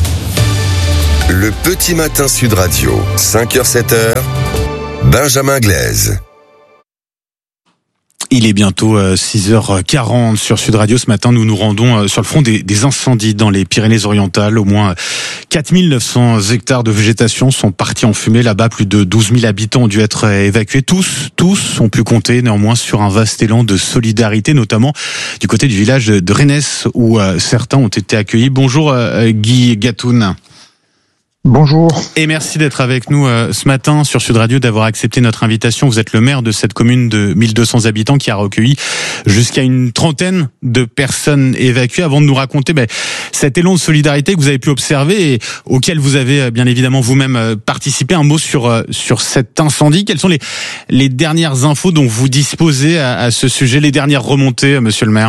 Le petit matin Sud Radio, cinq heures sept heures, Benjamin Glaise. Il est bientôt six heures quarante sur Sud Radio. Ce matin, nous nous rendons sur le front des, des incendies dans les Pyrénées-Orientales. Au moins quatre mille neuf cents hectares de végétation sont partis en fumée. Là-bas, plus de douze mille habitants ont dû être évacués. Tous, tous ont pu compter néanmoins sur un vaste élan de solidarité, notamment du côté du village de Rennes, où certains ont été accueillis. Bonjour Guy Gatoun. Bonjour. Et merci d'être avec nous euh, ce matin sur Sud Radio, d'avoir accepté notre invitation. Vous êtes le maire de cette commune de mille deux cents habitants qui a recueilli jusqu'à une trentaine de personnes évacuées. Avant de nous raconter ben, cet élan de solidarité que vous avez pu observer et auquel vous avez bien évidemment vous-même participé, un mot sur sur cet incendie. Quelles sont les les dernières infos dont vous disposez à, à ce sujet, les dernières remontées, monsieur le maire?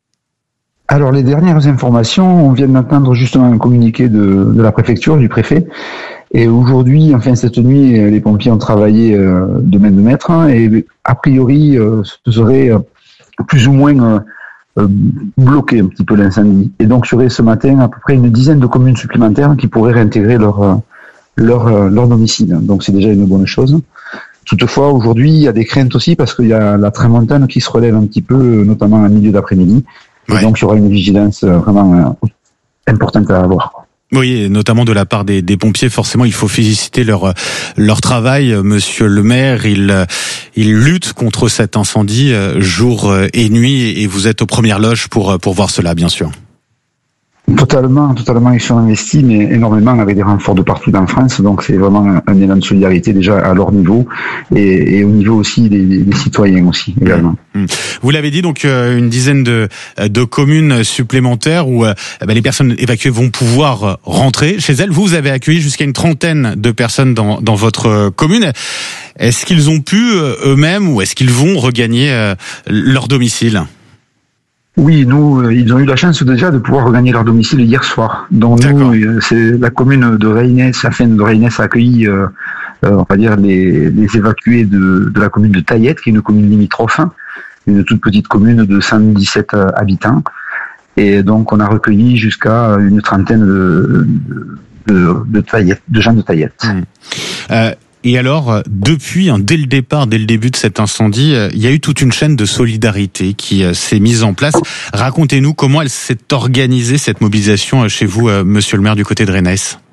Alors, les dernières informations, on vient d'entendre justement un communiqué de, de la préfecture, du préfet. Et aujourd'hui, enfin cette nuit, les pompiers ont travaillé euh, de main de maître. Hein, et a priori, euh, ce serait euh, plus ou moins euh, bloqué un petit peu l'incendie. Et donc, il y aurait ce matin à peu près une dizaine de communes supplémentaires qui pourraient réintégrer leur, leur, leur domicile. Donc, c'est déjà une bonne chose. Toutefois, aujourd'hui, il y a des craintes aussi parce qu'il y a la tramontane qui se relève un petit peu, notamment en milieu d'après-midi. Ouais. Et donc, il y aura une vigilance vraiment importante à avoir. Oui, et notamment de la part des, des pompiers. Forcément, il faut féliciter leur leur travail, monsieur le maire. Ils ils luttent contre cet incendie jour et nuit, et vous êtes aux premières loges pour pour voir cela, bien sûr. Totalement, totalement, ils sont investis, mais énormément avec des renforts de partout dans France. Donc c'est vraiment un, un élan de solidarité déjà à leur niveau et, et au niveau aussi des, des citoyens aussi également. Vous l'avez dit, donc euh, une dizaine de de communes supplémentaires où euh, bah, les personnes évacuées vont pouvoir rentrer chez elles. Vous, vous avez accueilli jusqu'à une trentaine de personnes dans dans votre commune. Est-ce qu'ils ont pu eux-mêmes ou est-ce qu'ils vont regagner euh, leur domicile? Oui, nous, ils ont eu la chance déjà de pouvoir regagner leur domicile hier soir. Donc nous, c'est la commune de Rennes, la fin de Rennes a accueilli, euh, on va dire, les, les évacués de, de la commune de Taillette, qui est une commune limitrophe, une toute petite commune de cent dix-sept habitants. Et donc on a recueilli jusqu'à une trentaine de, de, de, Taillette, de gens de Taillette. Mmh. Euh... Et alors, depuis, hein, dès le départ, dès le début de cet incendie, euh, il y a eu toute une chaîne de solidarité qui euh, s'est mise en place. Racontez-nous comment elle s'est organisée, cette mobilisation euh, chez vous, euh, monsieur le maire, du côté de Rennes.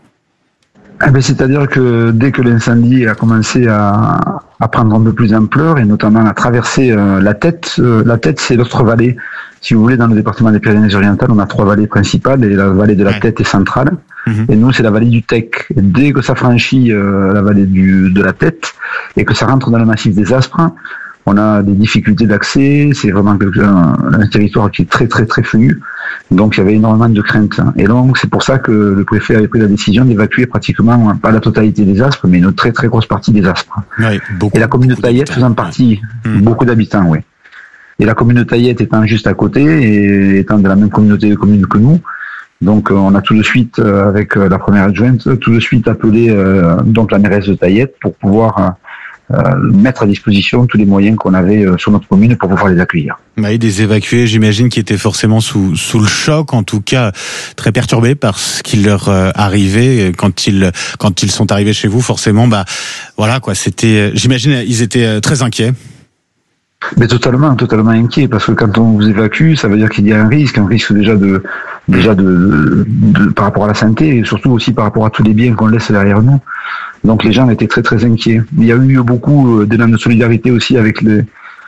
Eh ben, c'est-à-dire que dès que l'incendie a commencé à, à prendre un peu plus d'ampleur, et notamment à traverser euh, la Tête, euh, la Tête, c'est l'autre vallée. Si vous voulez, dans le département des Pyrénées-Orientales, on a trois vallées principales, et la vallée de la Tête est centrale. Et nous, c'est la vallée du Tech. Et dès que ça franchit euh, la vallée du, de la Tête et que ça rentre dans le massif des Aspres, on a des difficultés d'accès. C'est vraiment un, un territoire qui est très, très, très fenu. Donc, il y avait énormément de craintes. Et donc, c'est pour ça que le préfet avait pris la décision d'évacuer pratiquement, pas la totalité des Aspres, mais une très, très grosse partie des Aspres. Ouais, beaucoup, et la commune de Taillette faisant partie, ouais. beaucoup d'habitants, oui. Et la commune de Taillette étant juste à côté et étant de la même communauté de communes que nous. Donc on a tout de suite, euh, avec la première adjointe, tout de suite appelé euh, donc la mairesse de Taillette pour pouvoir euh, mettre à disposition tous les moyens qu'on avait euh, sur notre commune pour pouvoir les accueillir. Oui, des évacués, j'imagine, qui étaient forcément sous sous le choc, en tout cas très perturbés par ce qui leur euh, arrivait quand ils quand ils sont arrivés chez vous. Forcément, bah voilà quoi. C'était, j'imagine, ils étaient très inquiets. Mais totalement, totalement inquiet, parce que quand on vous évacue, ça veut dire qu'il y a un risque, un risque déjà de, déjà de, de, de par rapport à la santé, et surtout aussi par rapport à tous les biens qu'on laisse derrière nous. Donc les gens étaient très très inquiets. Il y a eu beaucoup d'élan de solidarité aussi avec les,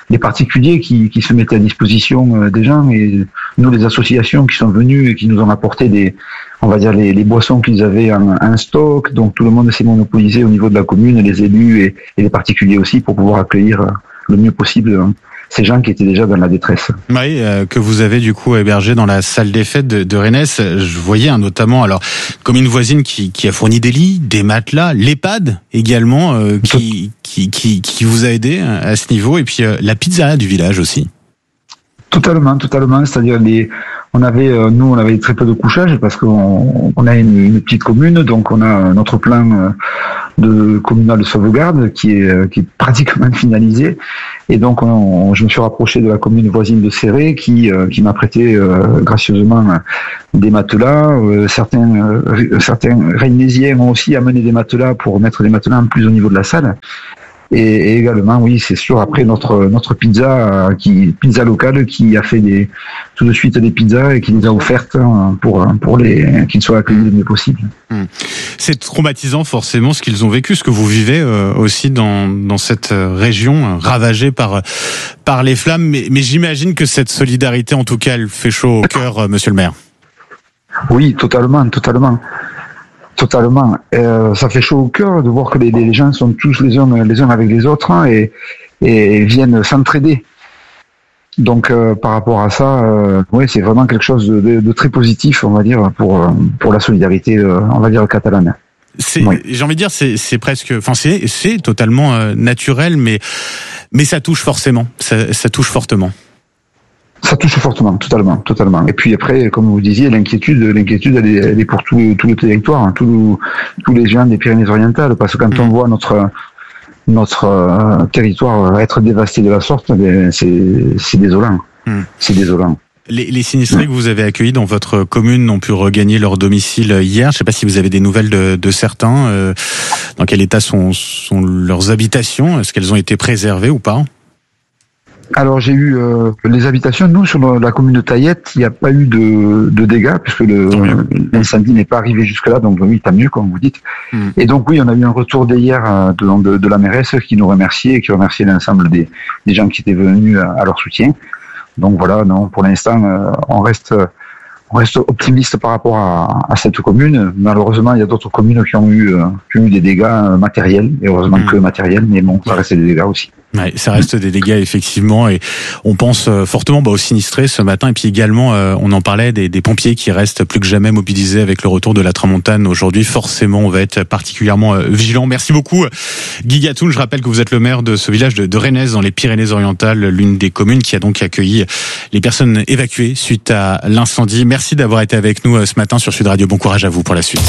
les particuliers qui, qui se mettaient à disposition euh, des gens et nous les associations qui sont venues et qui nous ont apporté des, on va dire les, les boissons qu'ils avaient en, en stock. Donc tout le monde s'est monopolisé au niveau de la commune, les élus et, et les particuliers aussi pour pouvoir accueillir euh, le mieux possible hein, ces gens qui étaient déjà dans la détresse. Oui, euh, que vous avez du coup hébergé dans la salle des fêtes de, de Rennes. Je voyais hein, notamment, alors comme une voisine qui, qui a fourni des lits, des matelas, l'EHPAD également, euh, qui, qui, qui, qui vous a aidé à ce niveau, et puis euh, la pizza du village aussi. Totalement, totalement. C'est-à-dire les, on avait, euh, nous, on avait très peu de couchage parce qu'on on a une, une petite commune, donc on a notre plan euh, de communal de sauvegarde qui est, euh, qui est pratiquement finalisé. Et donc, on, on, je me suis rapproché de la commune voisine de Céré qui, euh, qui m'a prêté euh, gracieusement des matelas. Euh, certains, euh, certains Rennésiens ont aussi amené des matelas pour mettre des matelas en plus au niveau de la salle. Et, et également, oui, c'est sûr. Après notre notre pizza, euh, qui pizza locale, qui a fait des tout de suite des pizzas et qui nous a offertes hein, pour pour les qu'ils soient accueillis le mieux possible. Mmh. C'est traumatisant forcément ce qu'ils ont vécu, ce que vous vivez euh, aussi dans dans cette région euh, ravagée par par les flammes. Mais, mais j'imagine que cette solidarité, en tout cas, elle fait chaud au cœur, euh, Monsieur le maire. Oui, totalement, totalement. Totalement. Euh, ça fait chaud au cœur de voir que les, les gens sont tous les uns les uns avec les autres hein, et, et viennent s'entraider. Donc euh, par rapport à ça, euh, oui, c'est vraiment quelque chose de, de, de très positif, on va dire, pour pour la solidarité, euh, on va dire catalane. C'est, oui. J'ai envie de dire, c'est, c'est presque, enfin c'est, c'est totalement euh, naturel, mais mais ça touche forcément, ça, ça touche fortement. Ça touche fortement, totalement, totalement. Et puis après, comme vous disiez, l'inquiétude, l'inquiétude, elle est, elle est pour tout, tout le territoire, hein, tout, tous les gens des Pyrénées-Orientales, parce que quand mmh. on voit notre notre euh, territoire être dévasté de la sorte, ben, c'est, c'est désolant. Mmh. C'est désolant. Les, les sinistrés mmh. que vous avez accueillis dans votre commune ont pu regagner leur domicile hier. Je ne sais pas si vous avez des nouvelles de, de certains. Euh, dans quel état sont, sont leurs habitations ? Est-ce qu'elles ont été préservées ou pas ? Alors j'ai eu euh, les habitations. Nous sur la commune de Taillette, il n'y a pas eu de, de dégâts puisque le, l'incendie n'est pas arrivé jusque là. Donc oui, tant mieux comme vous dites. Mm. Et donc oui, on a eu un retour d'hier de, de, de la mairesse qui nous remerciait et qui remerciait l'ensemble des, des gens qui étaient venus à, à leur soutien. Donc voilà, non, pour l'instant, euh, on reste on reste optimiste par rapport à, à cette commune. Malheureusement, il y a d'autres communes qui ont eu, euh, qui ont eu des dégâts matériels, et heureusement mmh. que matériels, mais bon, ça reste des dégâts aussi. Ouais, ça reste des dégâts effectivement, et on pense fortement bah, aux sinistrés ce matin, et puis également euh, on en parlait des, des pompiers qui restent plus que jamais mobilisés avec le retour de la tramontane aujourd'hui. Forcément, on va être particulièrement euh, vigilant. Merci beaucoup, Guy Gatoun. Je rappelle que vous êtes le maire de ce village de, de Rennes dans les Pyrénées-Orientales, l'une des communes qui a donc accueilli les personnes évacuées suite à l'incendie. Merci d'avoir été avec nous ce matin sur Sud Radio. Bon courage à vous pour la suite.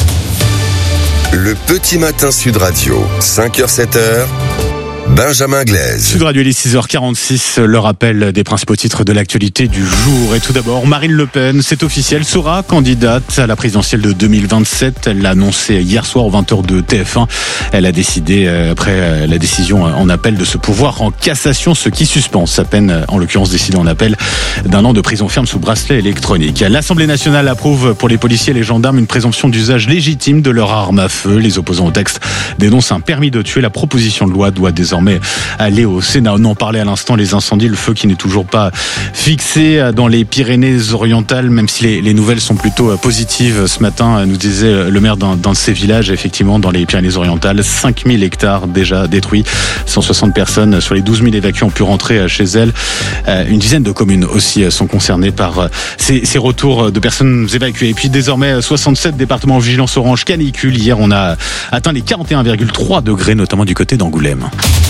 Le petit matin Sud Radio, cinq heures sept heures. Benjamin Glaise. Sud Radio, il est six heures quarante-six, le rappel des principaux titres de l'actualité du jour. Et tout d'abord, Marine Le Pen, c'est officiel, sera candidate à la présidentielle de deux mille vingt-sept. Elle l'a annoncé hier soir aux vingt heures de T F un. Elle a décidé, après la décision en appel, de se pourvoir en cassation, ce qui suspend sa peine, en l'occurrence décidée en appel, d'un an de prison ferme sous bracelet électronique. L'Assemblée nationale approuve pour les policiers et les gendarmes une présomption d'usage légitime de leur arme à feu. Les opposants au texte dénoncent un permis de tuer. La proposition de loi doit désormais aller au Sénat. On en parlait à l'instant, les incendies, le feu qui n'est toujours pas fixé dans les Pyrénées-Orientales, même si les, les nouvelles sont plutôt positives. Ce matin, nous disait le maire d'un, d'un de ces villages, effectivement, dans les Pyrénées-Orientales, cinq mille hectares déjà détruits, cent soixante personnes sur les douze mille évacués ont pu rentrer chez elles. Une dizaine de communes aussi sont concernées par ces, ces retours de personnes évacuées. Et puis désormais, soixante-sept départements en vigilance orange canicule. Hier, on a atteint les quarante et un virgule trois degrés, notamment du côté d'Angoulême.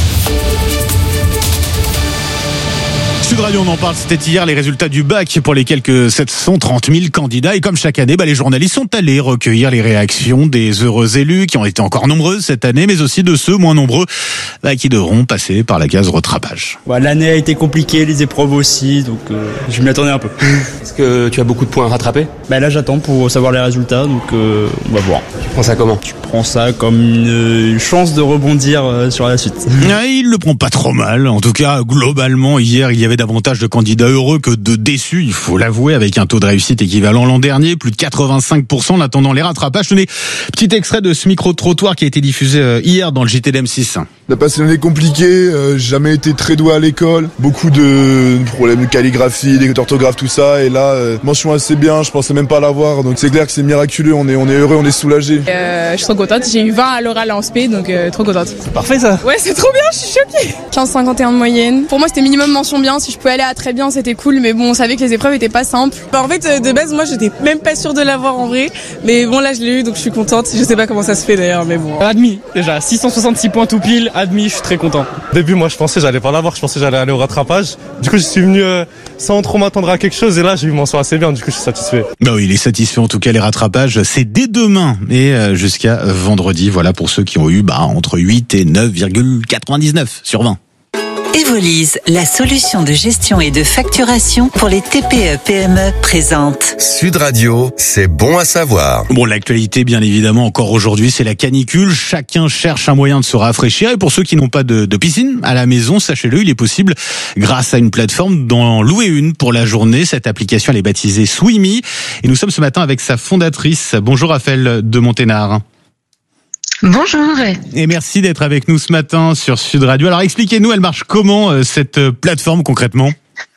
Sud Radio, on en parle, c'était hier les résultats du bac pour les quelques sept cent trente mille candidats. Et comme chaque année, bah, les journalistes sont allés recueillir les réactions des heureux élus qui ont été encore nombreux cette année, mais aussi de ceux moins nombreux bah, qui devront passer par la case rattrapage. Ouais, l'année a été compliquée, les épreuves aussi, donc euh, je m'y attendais un peu. Est-ce que tu as beaucoup de points à rattraper ? Bah là j'attends pour savoir les résultats, donc euh, on va voir. Tu prends ça comment ? Je prends ça comme une, une chance de rebondir euh, sur la suite. Ouais, il le prend pas trop mal. En tout cas, globalement, hier, il y avait davantage de candidats heureux que de déçus, il faut l'avouer, avec un taux de réussite équivalent l'an dernier, plus de quatre-vingt-cinq pour cent, en attendant les rattrapages. Tenez, petit extrait de ce micro-trottoir qui a été diffusé hier dans le J T d'M six. On a passé une année compliquée, euh, j'ai jamais été très doué à l'école, beaucoup de problèmes de calligraphie, d'orthographe, tout ça, et là, euh, mention assez bien, je pensais même pas l'avoir, donc c'est clair que c'est miraculeux, on est, on est heureux, on est soulagé. Euh, je suis trop contente, j'ai eu vingt à l'oral en spé, donc euh, trop contente. C'est parfait ça. Ouais, c'est trop bien, je suis choquée. quinze virgule cinquante et un de moyenne. Pour moi, c'était minimum mention bien, si je pouvais aller à très bien, c'était cool, mais bon, on savait que les épreuves étaient pas simples. Bah, en fait, de base, moi, j'étais même pas sûre de l'avoir en vrai, mais bon, là, je l'ai eu, donc je suis contente. Je sais pas comment ça se fait d'ailleurs, mais bon. Admis, déjà, six cent soixante-six points tout pile, admis, je suis très content. Au début, moi, je pensais j'allais pas l'avoir, je pensais j'allais aller au rattrapage. Du coup, je suis venu euh, sans trop m'attendre à quelque chose, et là, j'ai eu mon mention assez bien, du coup, je suis satisfait. Bah oui, il est satisfait en tout cas. Les rattrapages, c'est dès demain et euh, jusqu'à vendredi. Voilà pour ceux qui ont eu bah, entre huit et neuf virgule quatre-vingt-dix-neuf sur vingt. Evolise, la solution de gestion et de facturation pour les T P E P M E présente. Sud Radio, c'est bon à savoir. Bon, l'actualité, bien évidemment, encore aujourd'hui, c'est la canicule. Chacun cherche un moyen de se rafraîchir. Et pour ceux qui n'ont pas de, de piscine à la maison, sachez-le, il est possible, grâce à une plateforme, d'en louer une pour la journée. Cette application, elle est baptisée Swimmy. Et nous sommes ce matin avec sa fondatrice. Bonjour Raphaël de Monténard. Bonjour. Et merci d'être avec nous ce matin sur Sud Radio. Alors expliquez-nous, elle marche comment cette plateforme concrètement ?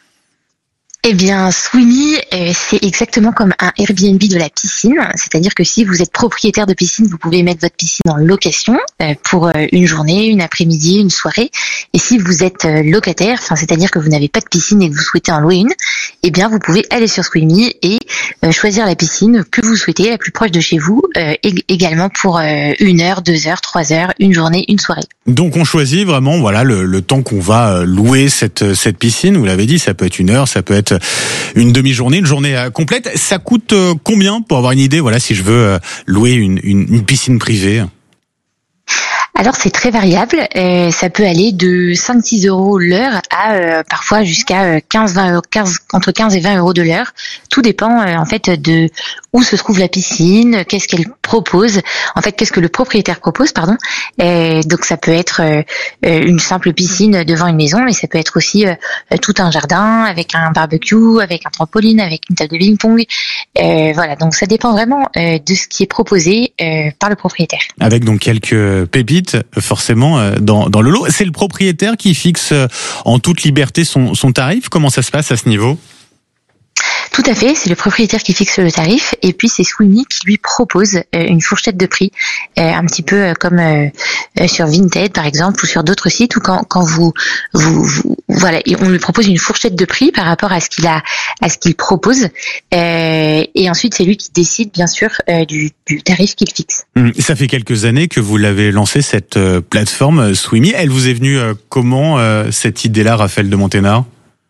Eh bien, Swimmy, euh, c'est exactement comme un Airbnb de la piscine. C'est-à-dire que si vous êtes propriétaire de piscine, vous pouvez mettre votre piscine en location euh, pour euh, une journée, une après-midi, une soirée. Et si vous êtes euh, locataire, enfin, c'est-à-dire que vous n'avez pas de piscine et que vous souhaitez en louer une, eh bien, vous pouvez aller sur Swimmy et euh, choisir la piscine que vous souhaitez, la plus proche de chez vous, euh, ég- également pour euh, une heure, deux heures, trois heures, une journée, une soirée. Donc on choisit vraiment voilà le, le temps qu'on va louer cette cette piscine. Vous l'avez dit, ça peut être une heure, ça peut être une demi-journée, une journée complète. Ça coûte combien pour avoir une idée? Voilà, si je veux louer une, une, une piscine privée. Alors c'est très variable, euh, ça peut aller de cinq six euros l'heure à euh, parfois jusqu'à quinze vingt quinze entre quinze et vingt euros de l'heure. Tout dépend euh, en fait de où se trouve la piscine, qu'est-ce qu'elle propose, en fait qu'est-ce que le propriétaire propose, pardon. Et donc ça peut être euh, une simple piscine devant une maison, mais ça peut être aussi euh, tout un jardin avec un barbecue, avec un trampoline, avec une table de ping-pong. Euh, voilà, donc ça dépend vraiment euh, de ce qui est proposé euh, par le propriétaire. Avec donc quelques pépites forcément dans, dans le lot. C'est le propriétaire qui fixe en toute liberté son, son tarif. Comment ça se passe à ce niveau ? Tout à fait, c'est le propriétaire qui fixe le tarif et puis c'est Swimmy qui lui propose une fourchette de prix, un petit peu comme sur Vinted par exemple ou sur d'autres sites où quand, quand vous, vous, vous voilà, on lui propose une fourchette de prix par rapport à ce qu'il a, à ce qu'il propose et ensuite c'est lui qui décide bien sûr du, du tarif qu'il fixe. Ça fait quelques années que vous l'avez lancé cette plateforme Swimmy. Elle vous est venue comment cette idée-là, Raphaël de Monténard ?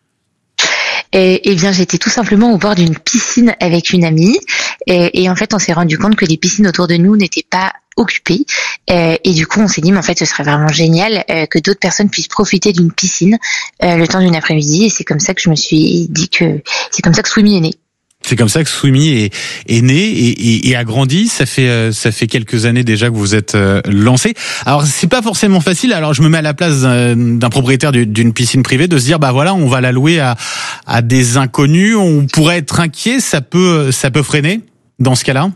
Eh bien, j'étais tout simplement au bord d'une piscine avec une amie et, et en fait, on s'est rendu compte que les piscines autour de nous n'étaient pas occupées et, et du coup, on s'est dit, mais en fait, ce serait vraiment génial que d'autres personnes puissent profiter d'une piscine le temps d'une après-midi et c'est comme ça que je me suis dit que c'est comme ça que Swimmy est né. C'est comme ça que Swimmy est, est né et, et, et a grandi. Ça fait ça fait quelques années déjà que vous êtes lancé. Alors c'est pas forcément facile. Alors je me mets à la place d'un, d'un propriétaire d'une piscine privée de se dire bah voilà on va la louer à à des inconnus. On pourrait être inquiet. Ça peut ça peut freiner dans ce cas-là.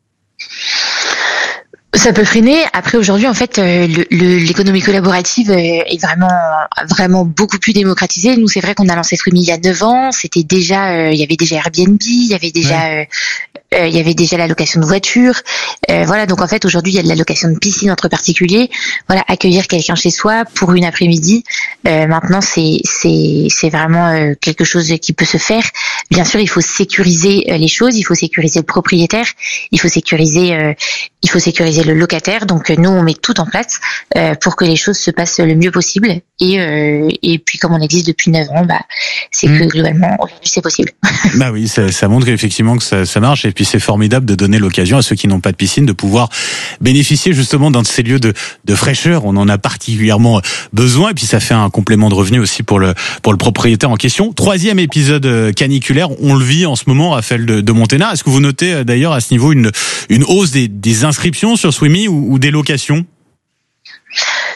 Ça peut freiner. Après, aujourd'hui, en fait, le, le, l'économie collaborative est vraiment, vraiment beaucoup plus démocratisée. Nous, c'est vrai qu'on a lancé Swimmy il y a neuf ans. C'était déjà, euh, il y avait déjà Airbnb, il y avait déjà, ouais. euh, euh, il y avait déjà la location de voiture. Euh, voilà. Donc, en fait, aujourd'hui, il y a de la location de piscine entre particuliers. Voilà, accueillir quelqu'un chez soi pour une après-midi. Euh, maintenant, c'est, c'est, c'est vraiment euh, quelque chose qui peut se faire. Bien sûr, il faut sécuriser les choses. Il faut sécuriser le propriétaire. Il faut sécuriser, euh, il faut sécuriser le locataire, donc nous on met tout en place euh, pour que les choses se passent le mieux possible et euh, et puis comme on existe depuis neuf ans, bah c'est mmh. que globalement aujourd'hui c'est possible. Bah oui, ça, ça montre effectivement que ça, ça marche et puis c'est formidable de donner l'occasion à ceux qui n'ont pas de piscine de pouvoir bénéficier justement d'un de ces lieux de de fraîcheur. On en a particulièrement besoin et puis ça fait un complément de revenu aussi pour le pour le propriétaire en question. Troisième épisode caniculaire, on le vit en ce moment, Raphaël de, de Monténard. Est-ce que vous notez d'ailleurs à ce niveau une une hausse des des inscriptions sur Swimmy ou, ou des locations?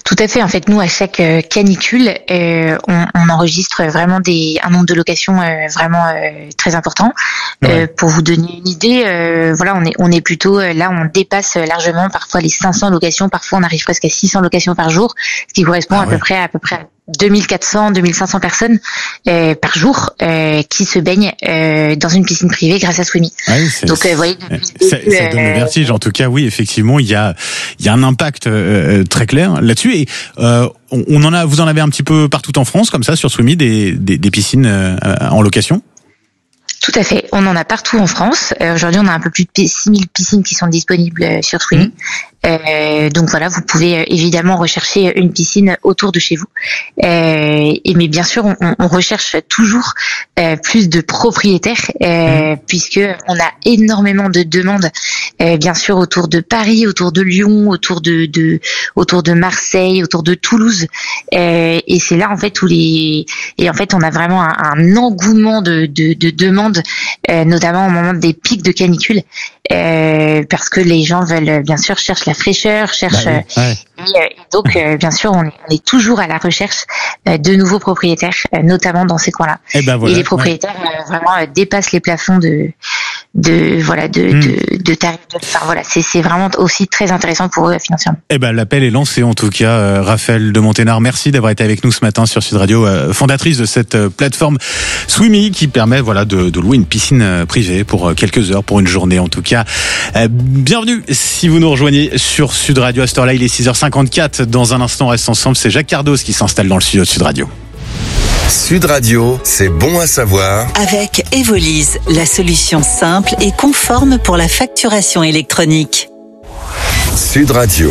Tout à fait. En fait, nous, à chaque euh, canicule, euh, on, on enregistre vraiment des, un nombre de locations euh, vraiment euh, très important. Ouais. Euh, pour vous donner une idée, euh, voilà, on est, on est plutôt là, on dépasse largement parfois les cinq cents locations. Parfois, on arrive presque à six cents locations par jour, ce qui correspond ah, à ouais. peu près à peu près à deux mille quatre cents, deux mille cinq cents personnes euh, par jour euh, qui se baignent euh, dans une piscine privée grâce à Swimmy. Ah oui, donc, euh, vous voyez, ça, ça donne le vertige. En tout cas, oui, effectivement, il y a, il y a un impact euh, très clair là-dessus. Et euh, on, on en a, vous en avez un petit peu partout en France, comme ça, sur Swimmy, des, des, des piscines euh, en location. Tout à fait. On en a partout en France. Euh, aujourd'hui, on a un peu plus de six mille piscines qui sont disponibles sur Swimmy. Mmh. Euh, donc voilà, vous pouvez euh, évidemment rechercher une piscine autour de chez vous. Euh, et mais bien sûr, on, on recherche toujours euh, plus de propriétaires euh, mmh. puisque on a énormément de demandes, euh, bien sûr autour de Paris, autour de Lyon, autour de, de autour de Marseille, autour de Toulouse. Euh, et c'est là en fait où les et en fait on a vraiment un, un engouement de, de, de demandes, euh, notamment au moment des pics de canicule. Euh, parce que les gens veulent, bien sûr, cherchent la fraîcheur, cherchent bah oui, ouais. et, et donc euh, bien sûr on est, on est toujours à la recherche euh, de nouveaux propriétaires, euh, notamment dans ces coins-là. Et, ben voilà, et les propriétaires ouais. euh, vraiment euh, dépassent les plafonds de de voilà de mmh. de, de tarifs. De, enfin voilà, c'est c'est vraiment aussi très intéressant pour eux euh, financièrement. Et ben l'appel est lancé en tout cas. Euh, Raphaël de Monténard, merci d'avoir été avec nous ce matin sur Sud Radio, euh, fondatrice de cette euh, plateforme Swimmy qui permet voilà de, de louer une piscine euh, privée pour euh, quelques heures, pour une journée en tout cas. Euh, bienvenue si vous nous rejoignez sur Sud Radio à cette heure-là, il est six heures cinquante-quatre. Dans un instant, on reste ensemble. C'est Jacques Cardos qui s'installe dans le studio de Sud Radio. Sud Radio, c'est bon à savoir. Avec Evolise, la solution simple et conforme pour la facturation électronique. Sud Radio.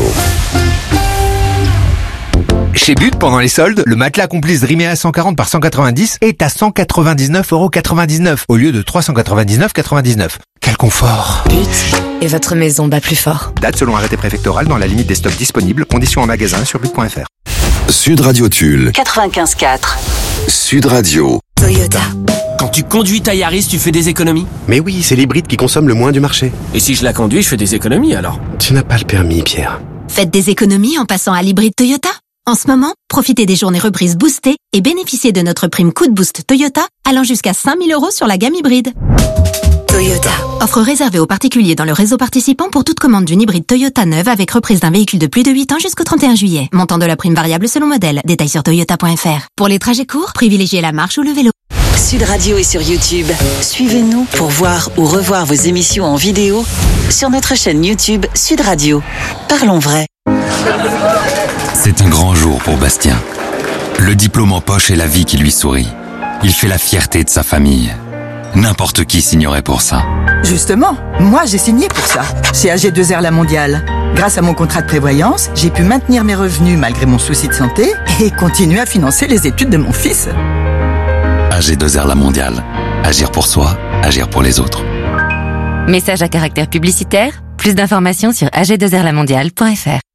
Chez But, pendant les soldes, le matelas Complice Dreamé à cent quarante par cent quatre-vingt-dix est à cent quatre-vingt-dix-neuf euros quatre-vingt-dix-neuf au lieu de trois cent quatre-vingt-dix-neuf euros quatre-vingt-dix-neuf. Quel confort! But, et votre maison bat plus fort. Date selon arrêté préfectoral dans la limite des stocks disponibles. Conditions en magasin sur but point f r. Sud Radio Tulle. quatre-vingt-quinze quatre. Sud Radio. Toyota. Quand tu conduis ta Yaris, tu fais des économies? Mais oui, c'est l'hybride qui consomme le moins du marché. Et si je la conduis, je fais des économies alors? Tu n'as pas le permis, Pierre. Faites des économies en passant à l'hybride Toyota. En ce moment, profitez des journées reprises boostées et bénéficiez de notre prime coup de boost Toyota allant jusqu'à cinq mille euros sur la gamme hybride. Toyota. Offre réservée aux particuliers dans le réseau participant pour toute commande d'une hybride Toyota neuve avec reprise d'un véhicule de plus de huit ans jusqu'au trente et un juillet. Montant de la prime variable selon modèle. Détails sur toyota point f r. Pour les trajets courts, privilégiez la marche ou le vélo. Sud Radio est sur YouTube. Suivez-nous pour voir ou revoir vos émissions en vidéo sur notre chaîne YouTube Sud Radio. Parlons vrai. C'est un grand jour pour Bastien. Le diplôme en poche et la vie qui lui sourit. Il fait la fierté de sa famille. N'importe qui signerait pour ça. Justement, moi j'ai signé pour ça, chez A G deux R La Mondiale. Grâce à mon contrat de prévoyance, j'ai pu maintenir mes revenus malgré mon souci de santé et continuer à financer les études de mon fils. A G deux R La Mondiale. Agir pour soi, agir pour les autres. Message à caractère publicitaire. Plus d'informations sur a g deux r la mondiale point f r.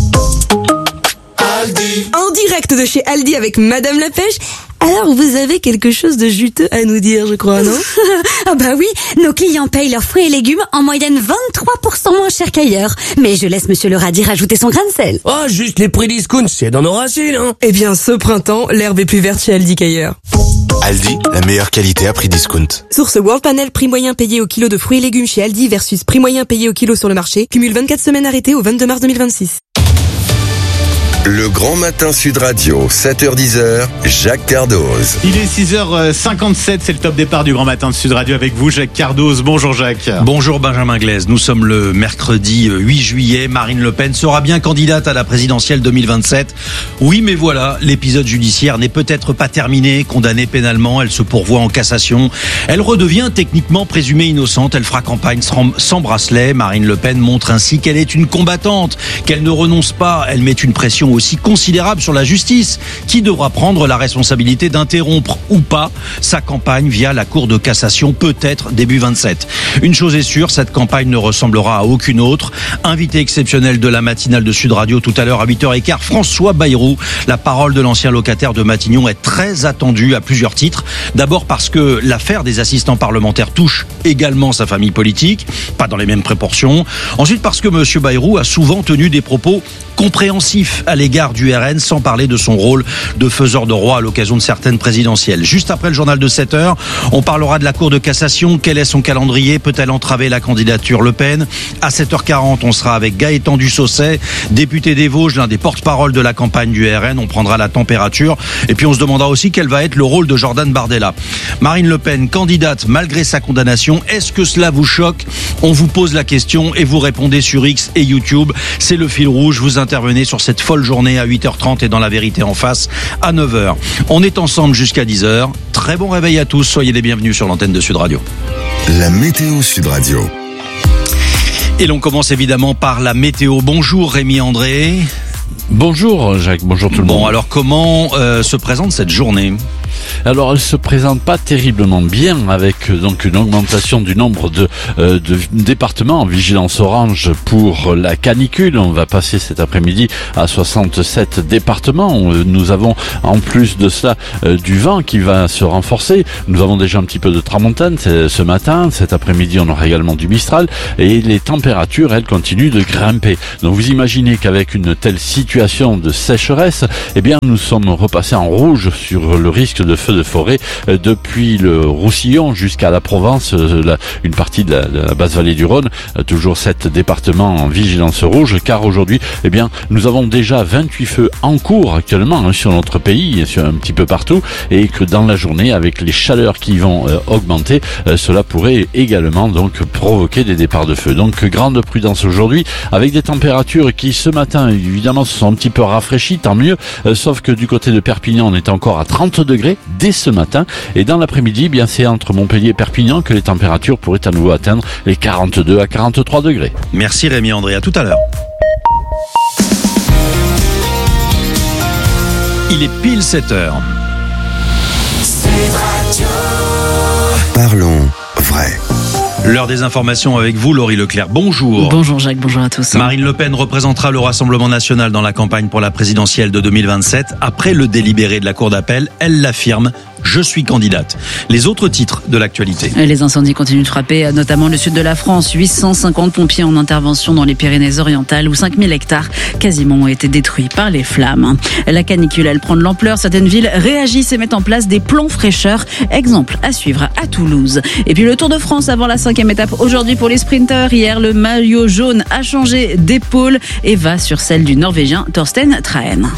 Aldi. En direct de chez Aldi avec Madame la Pêche. Alors, vous avez quelque chose de juteux à nous dire, je crois, non? Ah bah oui, nos clients payent leurs fruits et légumes en moyenne vingt-trois pour cent moins cher qu'ailleurs. Mais je laisse Monsieur le Radis rajouter son grain de sel. Oh, juste les prix discount, c'est dans nos racines, hein. Eh bien, ce printemps, l'herbe est plus verte chez Aldi qu'ailleurs. Aldi, la meilleure qualité à prix discount. Source World Panel, prix moyen payé au kilo de fruits et légumes chez Aldi versus prix moyen payé au kilo sur le marché. Cumule vingt-quatre semaines arrêtées au vingt-deux mars deux mille vingt-six. Le Grand Matin Sud Radio, sept heures dix, Jacques Cardoz. Il est six heures cinquante-sept, c'est le top départ du Grand Matin de Sud Radio avec vous, Jacques Cardoz. Bonjour Jacques. Bonjour Benjamin Glaise. Nous sommes le mercredi huit juillet. Marine Le Pen sera bien candidate à la présidentielle deux mille vingt-sept. Oui, mais voilà, l'épisode judiciaire n'est peut-être pas terminé. Condamnée pénalement, elle se pourvoit en cassation. Elle redevient techniquement présumée innocente. Elle fera campagne sans bracelet. Marine Le Pen montre ainsi qu'elle est une combattante, qu'elle ne renonce pas. Elle met une pression aussi considérable sur la justice, qui devra prendre la responsabilité d'interrompre ou pas sa campagne via la Cour de cassation, peut-être début vingt-sept. Une chose est sûre, cette campagne ne ressemblera à aucune autre. Invité exceptionnel de la matinale de Sud Radio tout à l'heure à huit heures quinze, François Bayrou. La parole de l'ancien locataire de Matignon est très attendue à plusieurs titres. D'abord parce que l'affaire des assistants parlementaires touche également sa famille politique, pas dans les mêmes proportions. Ensuite parce que M. Bayrou a souvent tenu des propos compréhensif à l'égard du R N, sans parler de son rôle de faiseur de roi à l'occasion de certaines présidentielles. Juste après le journal de sept heures, on parlera de la Cour de cassation. Quel est son calendrier? Peut-elle entraver la candidature Le Pen? À sept heures quarante, on sera avec Gaëtan Dussaucet, député des Vosges, l'un des porte-parole de la campagne du R N. On prendra la température. Et puis on se demandera aussi quel va être le rôle de Jordan Bardella. Marine Le Pen, candidate malgré sa condamnation. Est-ce que cela vous choque? On vous pose la question et vous répondez sur X et YouTube. C'est le fil rouge. Vous intervenez sur cette folle journée à huit heures trente et dans La Vérité en face à neuf heures. On est ensemble jusqu'à dix heures. Très bon réveil à tous. Soyez les bienvenus sur l'antenne de Sud Radio. La météo Sud Radio. Et l'on commence évidemment par la météo. Bonjour Rémi André. Bonjour Jacques, bonjour tout le monde. Bon, alors comment euh, se présente cette journée ? Alors, elle se présente pas terriblement bien, avec donc une augmentation du nombre de, euh, de départements en vigilance orange pour la canicule. On va passer cet après-midi à soixante-sept départements. Nous avons en plus de cela euh, du vent qui va se renforcer. Nous avons déjà un petit peu de tramontane ce matin. Cet après-midi, on aura également du Mistral. Et les températures, elles, continuent de grimper. Donc, vous imaginez qu'avec une telle situation de sécheresse, eh bien, nous sommes repassés en rouge sur le risque de feux de forêt euh, depuis le Roussillon jusqu'à la Provence, euh, la, une partie de la, de la basse vallée du Rhône, euh, toujours sept départements en vigilance rouge, car aujourd'hui, eh bien, nous avons déjà vingt-huit feux en cours actuellement hein, sur notre pays, sur un petit peu partout, et que dans la journée, avec les chaleurs qui vont euh, augmenter, euh, cela pourrait également donc provoquer des départs de feu. Donc grande prudence aujourd'hui, avec des températures qui ce matin, évidemment, se sont un petit peu rafraîchies, tant mieux, euh, sauf que du côté de Perpignan, on est encore à trente degrés dès ce matin, et dans l'après-midi, bien c'est entre Montpellier et Perpignan que les températures pourraient à nouveau atteindre les quarante-deux à quarante-trois degrés. Merci Rémi André, à tout à l'heure. Il est pile sept heures. Parlons vrai. L'heure des informations avec vous, Laurie Leclerc. Bonjour. Bonjour Jacques, bonjour à tous. Marine Le Pen représentera le Rassemblement national dans la campagne pour la présidentielle de deux mille vingt-sept. Après le délibéré de la Cour d'appel, elle l'affirme. Je suis candidate. Les autres titres de l'actualité. Les incendies continuent de frapper, notamment le sud de la France. huit cent cinquante pompiers en intervention dans les Pyrénées-Orientales, où cinq mille hectares quasiment ont été détruits par les flammes. La canicule, elle prend de l'ampleur. Certaines villes réagissent et mettent en place des plans fraîcheur. Exemple à suivre à Toulouse. Et puis le Tour de France avant la cinquième étape aujourd'hui pour les sprinteurs. Hier, le maillot jaune a changé d'épaule et va sur celle du Norvégien Thorsten Trahen.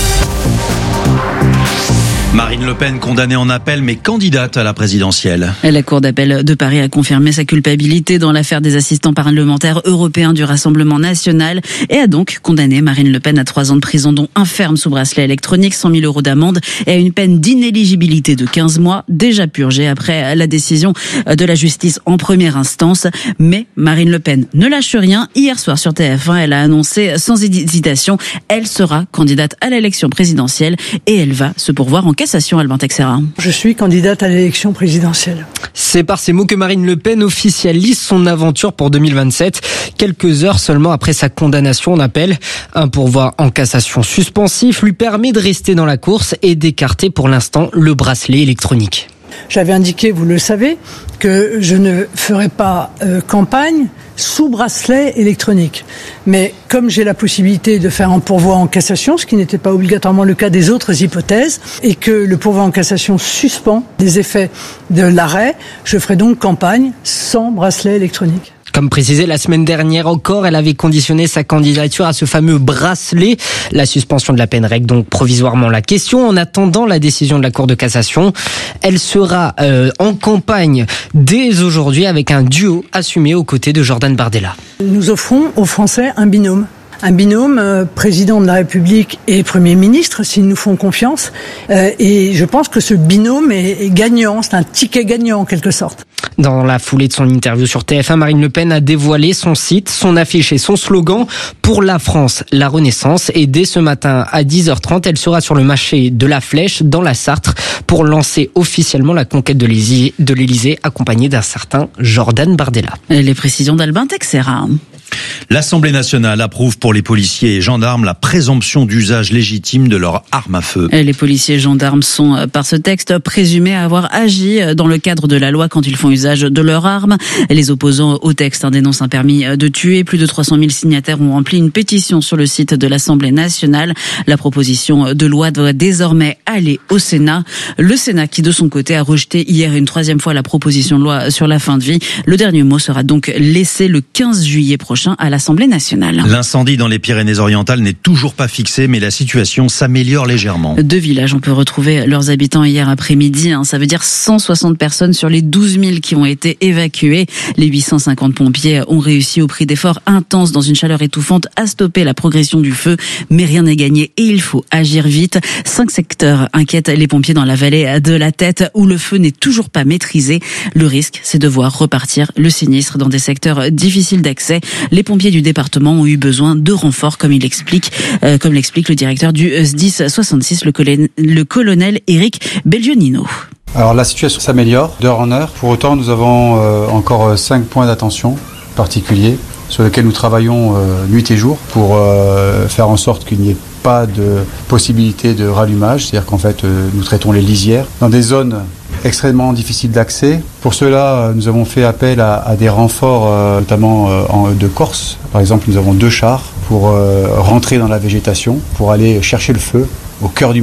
Marine Le Pen condamnée en appel mais candidate à la présidentielle. La Cour d'appel de Paris a confirmé sa culpabilité dans l'affaire des assistants parlementaires européens du Rassemblement national et a donc condamné Marine Le Pen à trois ans de prison dont un ferme sous bracelet électronique, cent mille euros d'amende et à une peine d'inéligibilité de quinze mois déjà purgée après la décision de la justice en première instance. Mais Marine Le Pen ne lâche rien. Hier soir sur T F un, elle a annoncé sans hésitation, elle sera candidate à l'élection présidentielle et elle va se pourvoir en cassation, Albin Texera. Je suis candidate à l'élection présidentielle. C'est par ces mots que Marine Le Pen officialise son aventure pour deux mille vingt-sept. Quelques heures seulement après sa condamnation en appel. Un pourvoi en cassation suspensif lui permet de rester dans la course et d'écarter pour l'instant le bracelet électronique. J'avais indiqué, vous le savez, que je ne ferai pas euh, campagne sous bracelet électronique. Mais comme j'ai la possibilité de faire un pourvoi en cassation, ce qui n'était pas obligatoirement le cas des autres hypothèses, et que le pourvoi en cassation suspend les effets de l'arrêt, je ferai donc campagne sans bracelet électronique. Comme précisé la semaine dernière encore, elle avait conditionné sa candidature à ce fameux bracelet. La suspension de la peine règle donc provisoirement la question en attendant la décision de la Cour de cassation. Elle sera euh, en campagne dès aujourd'hui avec un duo assumé aux côtés de Jordan Bardella. Nous offrons aux Français un binôme. Un binôme euh, président de la République et Premier ministre, s'ils nous font confiance. Euh, et je pense que ce binôme est, est gagnant, c'est un ticket gagnant en quelque sorte. Dans la foulée de son interview sur T F un, Marine Le Pen a dévoilé son site, son affiche et son slogan « Pour la France, la Renaissance ». Et dès ce matin à dix heures trente, elle sera sur le marché de la Flèche dans la Sarthe pour lancer officiellement la conquête de l'Élysée, accompagnée d'un certain Jordan Bardella. Les précisions d'Albin Texera. L'Assemblée nationale approuve pour les policiers et gendarmes la présomption d'usage légitime de leur arme à feu. Les policiers et gendarmes sont, par ce texte, présumés avoir agi dans le cadre de la loi quand ils font usage de leur arme. Les opposants au texte dénoncent un permis de tuer. Plus de trois cent mille signataires ont rempli une pétition sur le site de l'Assemblée nationale. La proposition de loi doit désormais aller au Sénat. Le Sénat qui, de son côté, a rejeté hier une troisième fois la proposition de loi sur la fin de vie. Le dernier mot sera donc laissé le quinze juillet prochain à l'Assemblée nationale. L'incendie dans les Pyrénées-Orientales n'est toujours pas fixé, mais la situation s'améliore légèrement. Deux villages ont pu retrouver leurs habitants hier après-midi. Ça veut dire cent soixante personnes sur les douze mille qui ont été évacuées. Les huit cent cinquante pompiers ont réussi au prix d'efforts intenses dans une chaleur étouffante à stopper la progression du feu. Mais rien n'est gagné et il faut agir vite. Cinq secteurs inquiètent les pompiers dans la vallée de la Tête où le feu n'est toujours pas maîtrisé. Le risque, c'est de voir repartir le sinistre dans des secteurs difficiles d'accès. Les pompiers du département ont eu besoin de renforts, comme il explique, euh, comme l'explique le directeur du S D I S soixante-six, le colonel, le colonel Éric Belgionino. Alors la situation s'améliore d'heure en heure. Pour autant, nous avons euh, encore cinq points d'attention particuliers sur lesquels nous travaillons euh, nuit et jour pour euh, faire en sorte qu'il n'y ait pas de possibilité de rallumage. C'est-à-dire qu'en fait, euh, nous traitons les lisières dans des zones extrêmement difficiles d'accès. Pour cela, nous avons fait appel à, à des renforts, euh, notamment euh, en, de Corse. Par exemple, nous avons deux chars pour euh, rentrer dans la végétation, pour aller chercher le feu au cœur du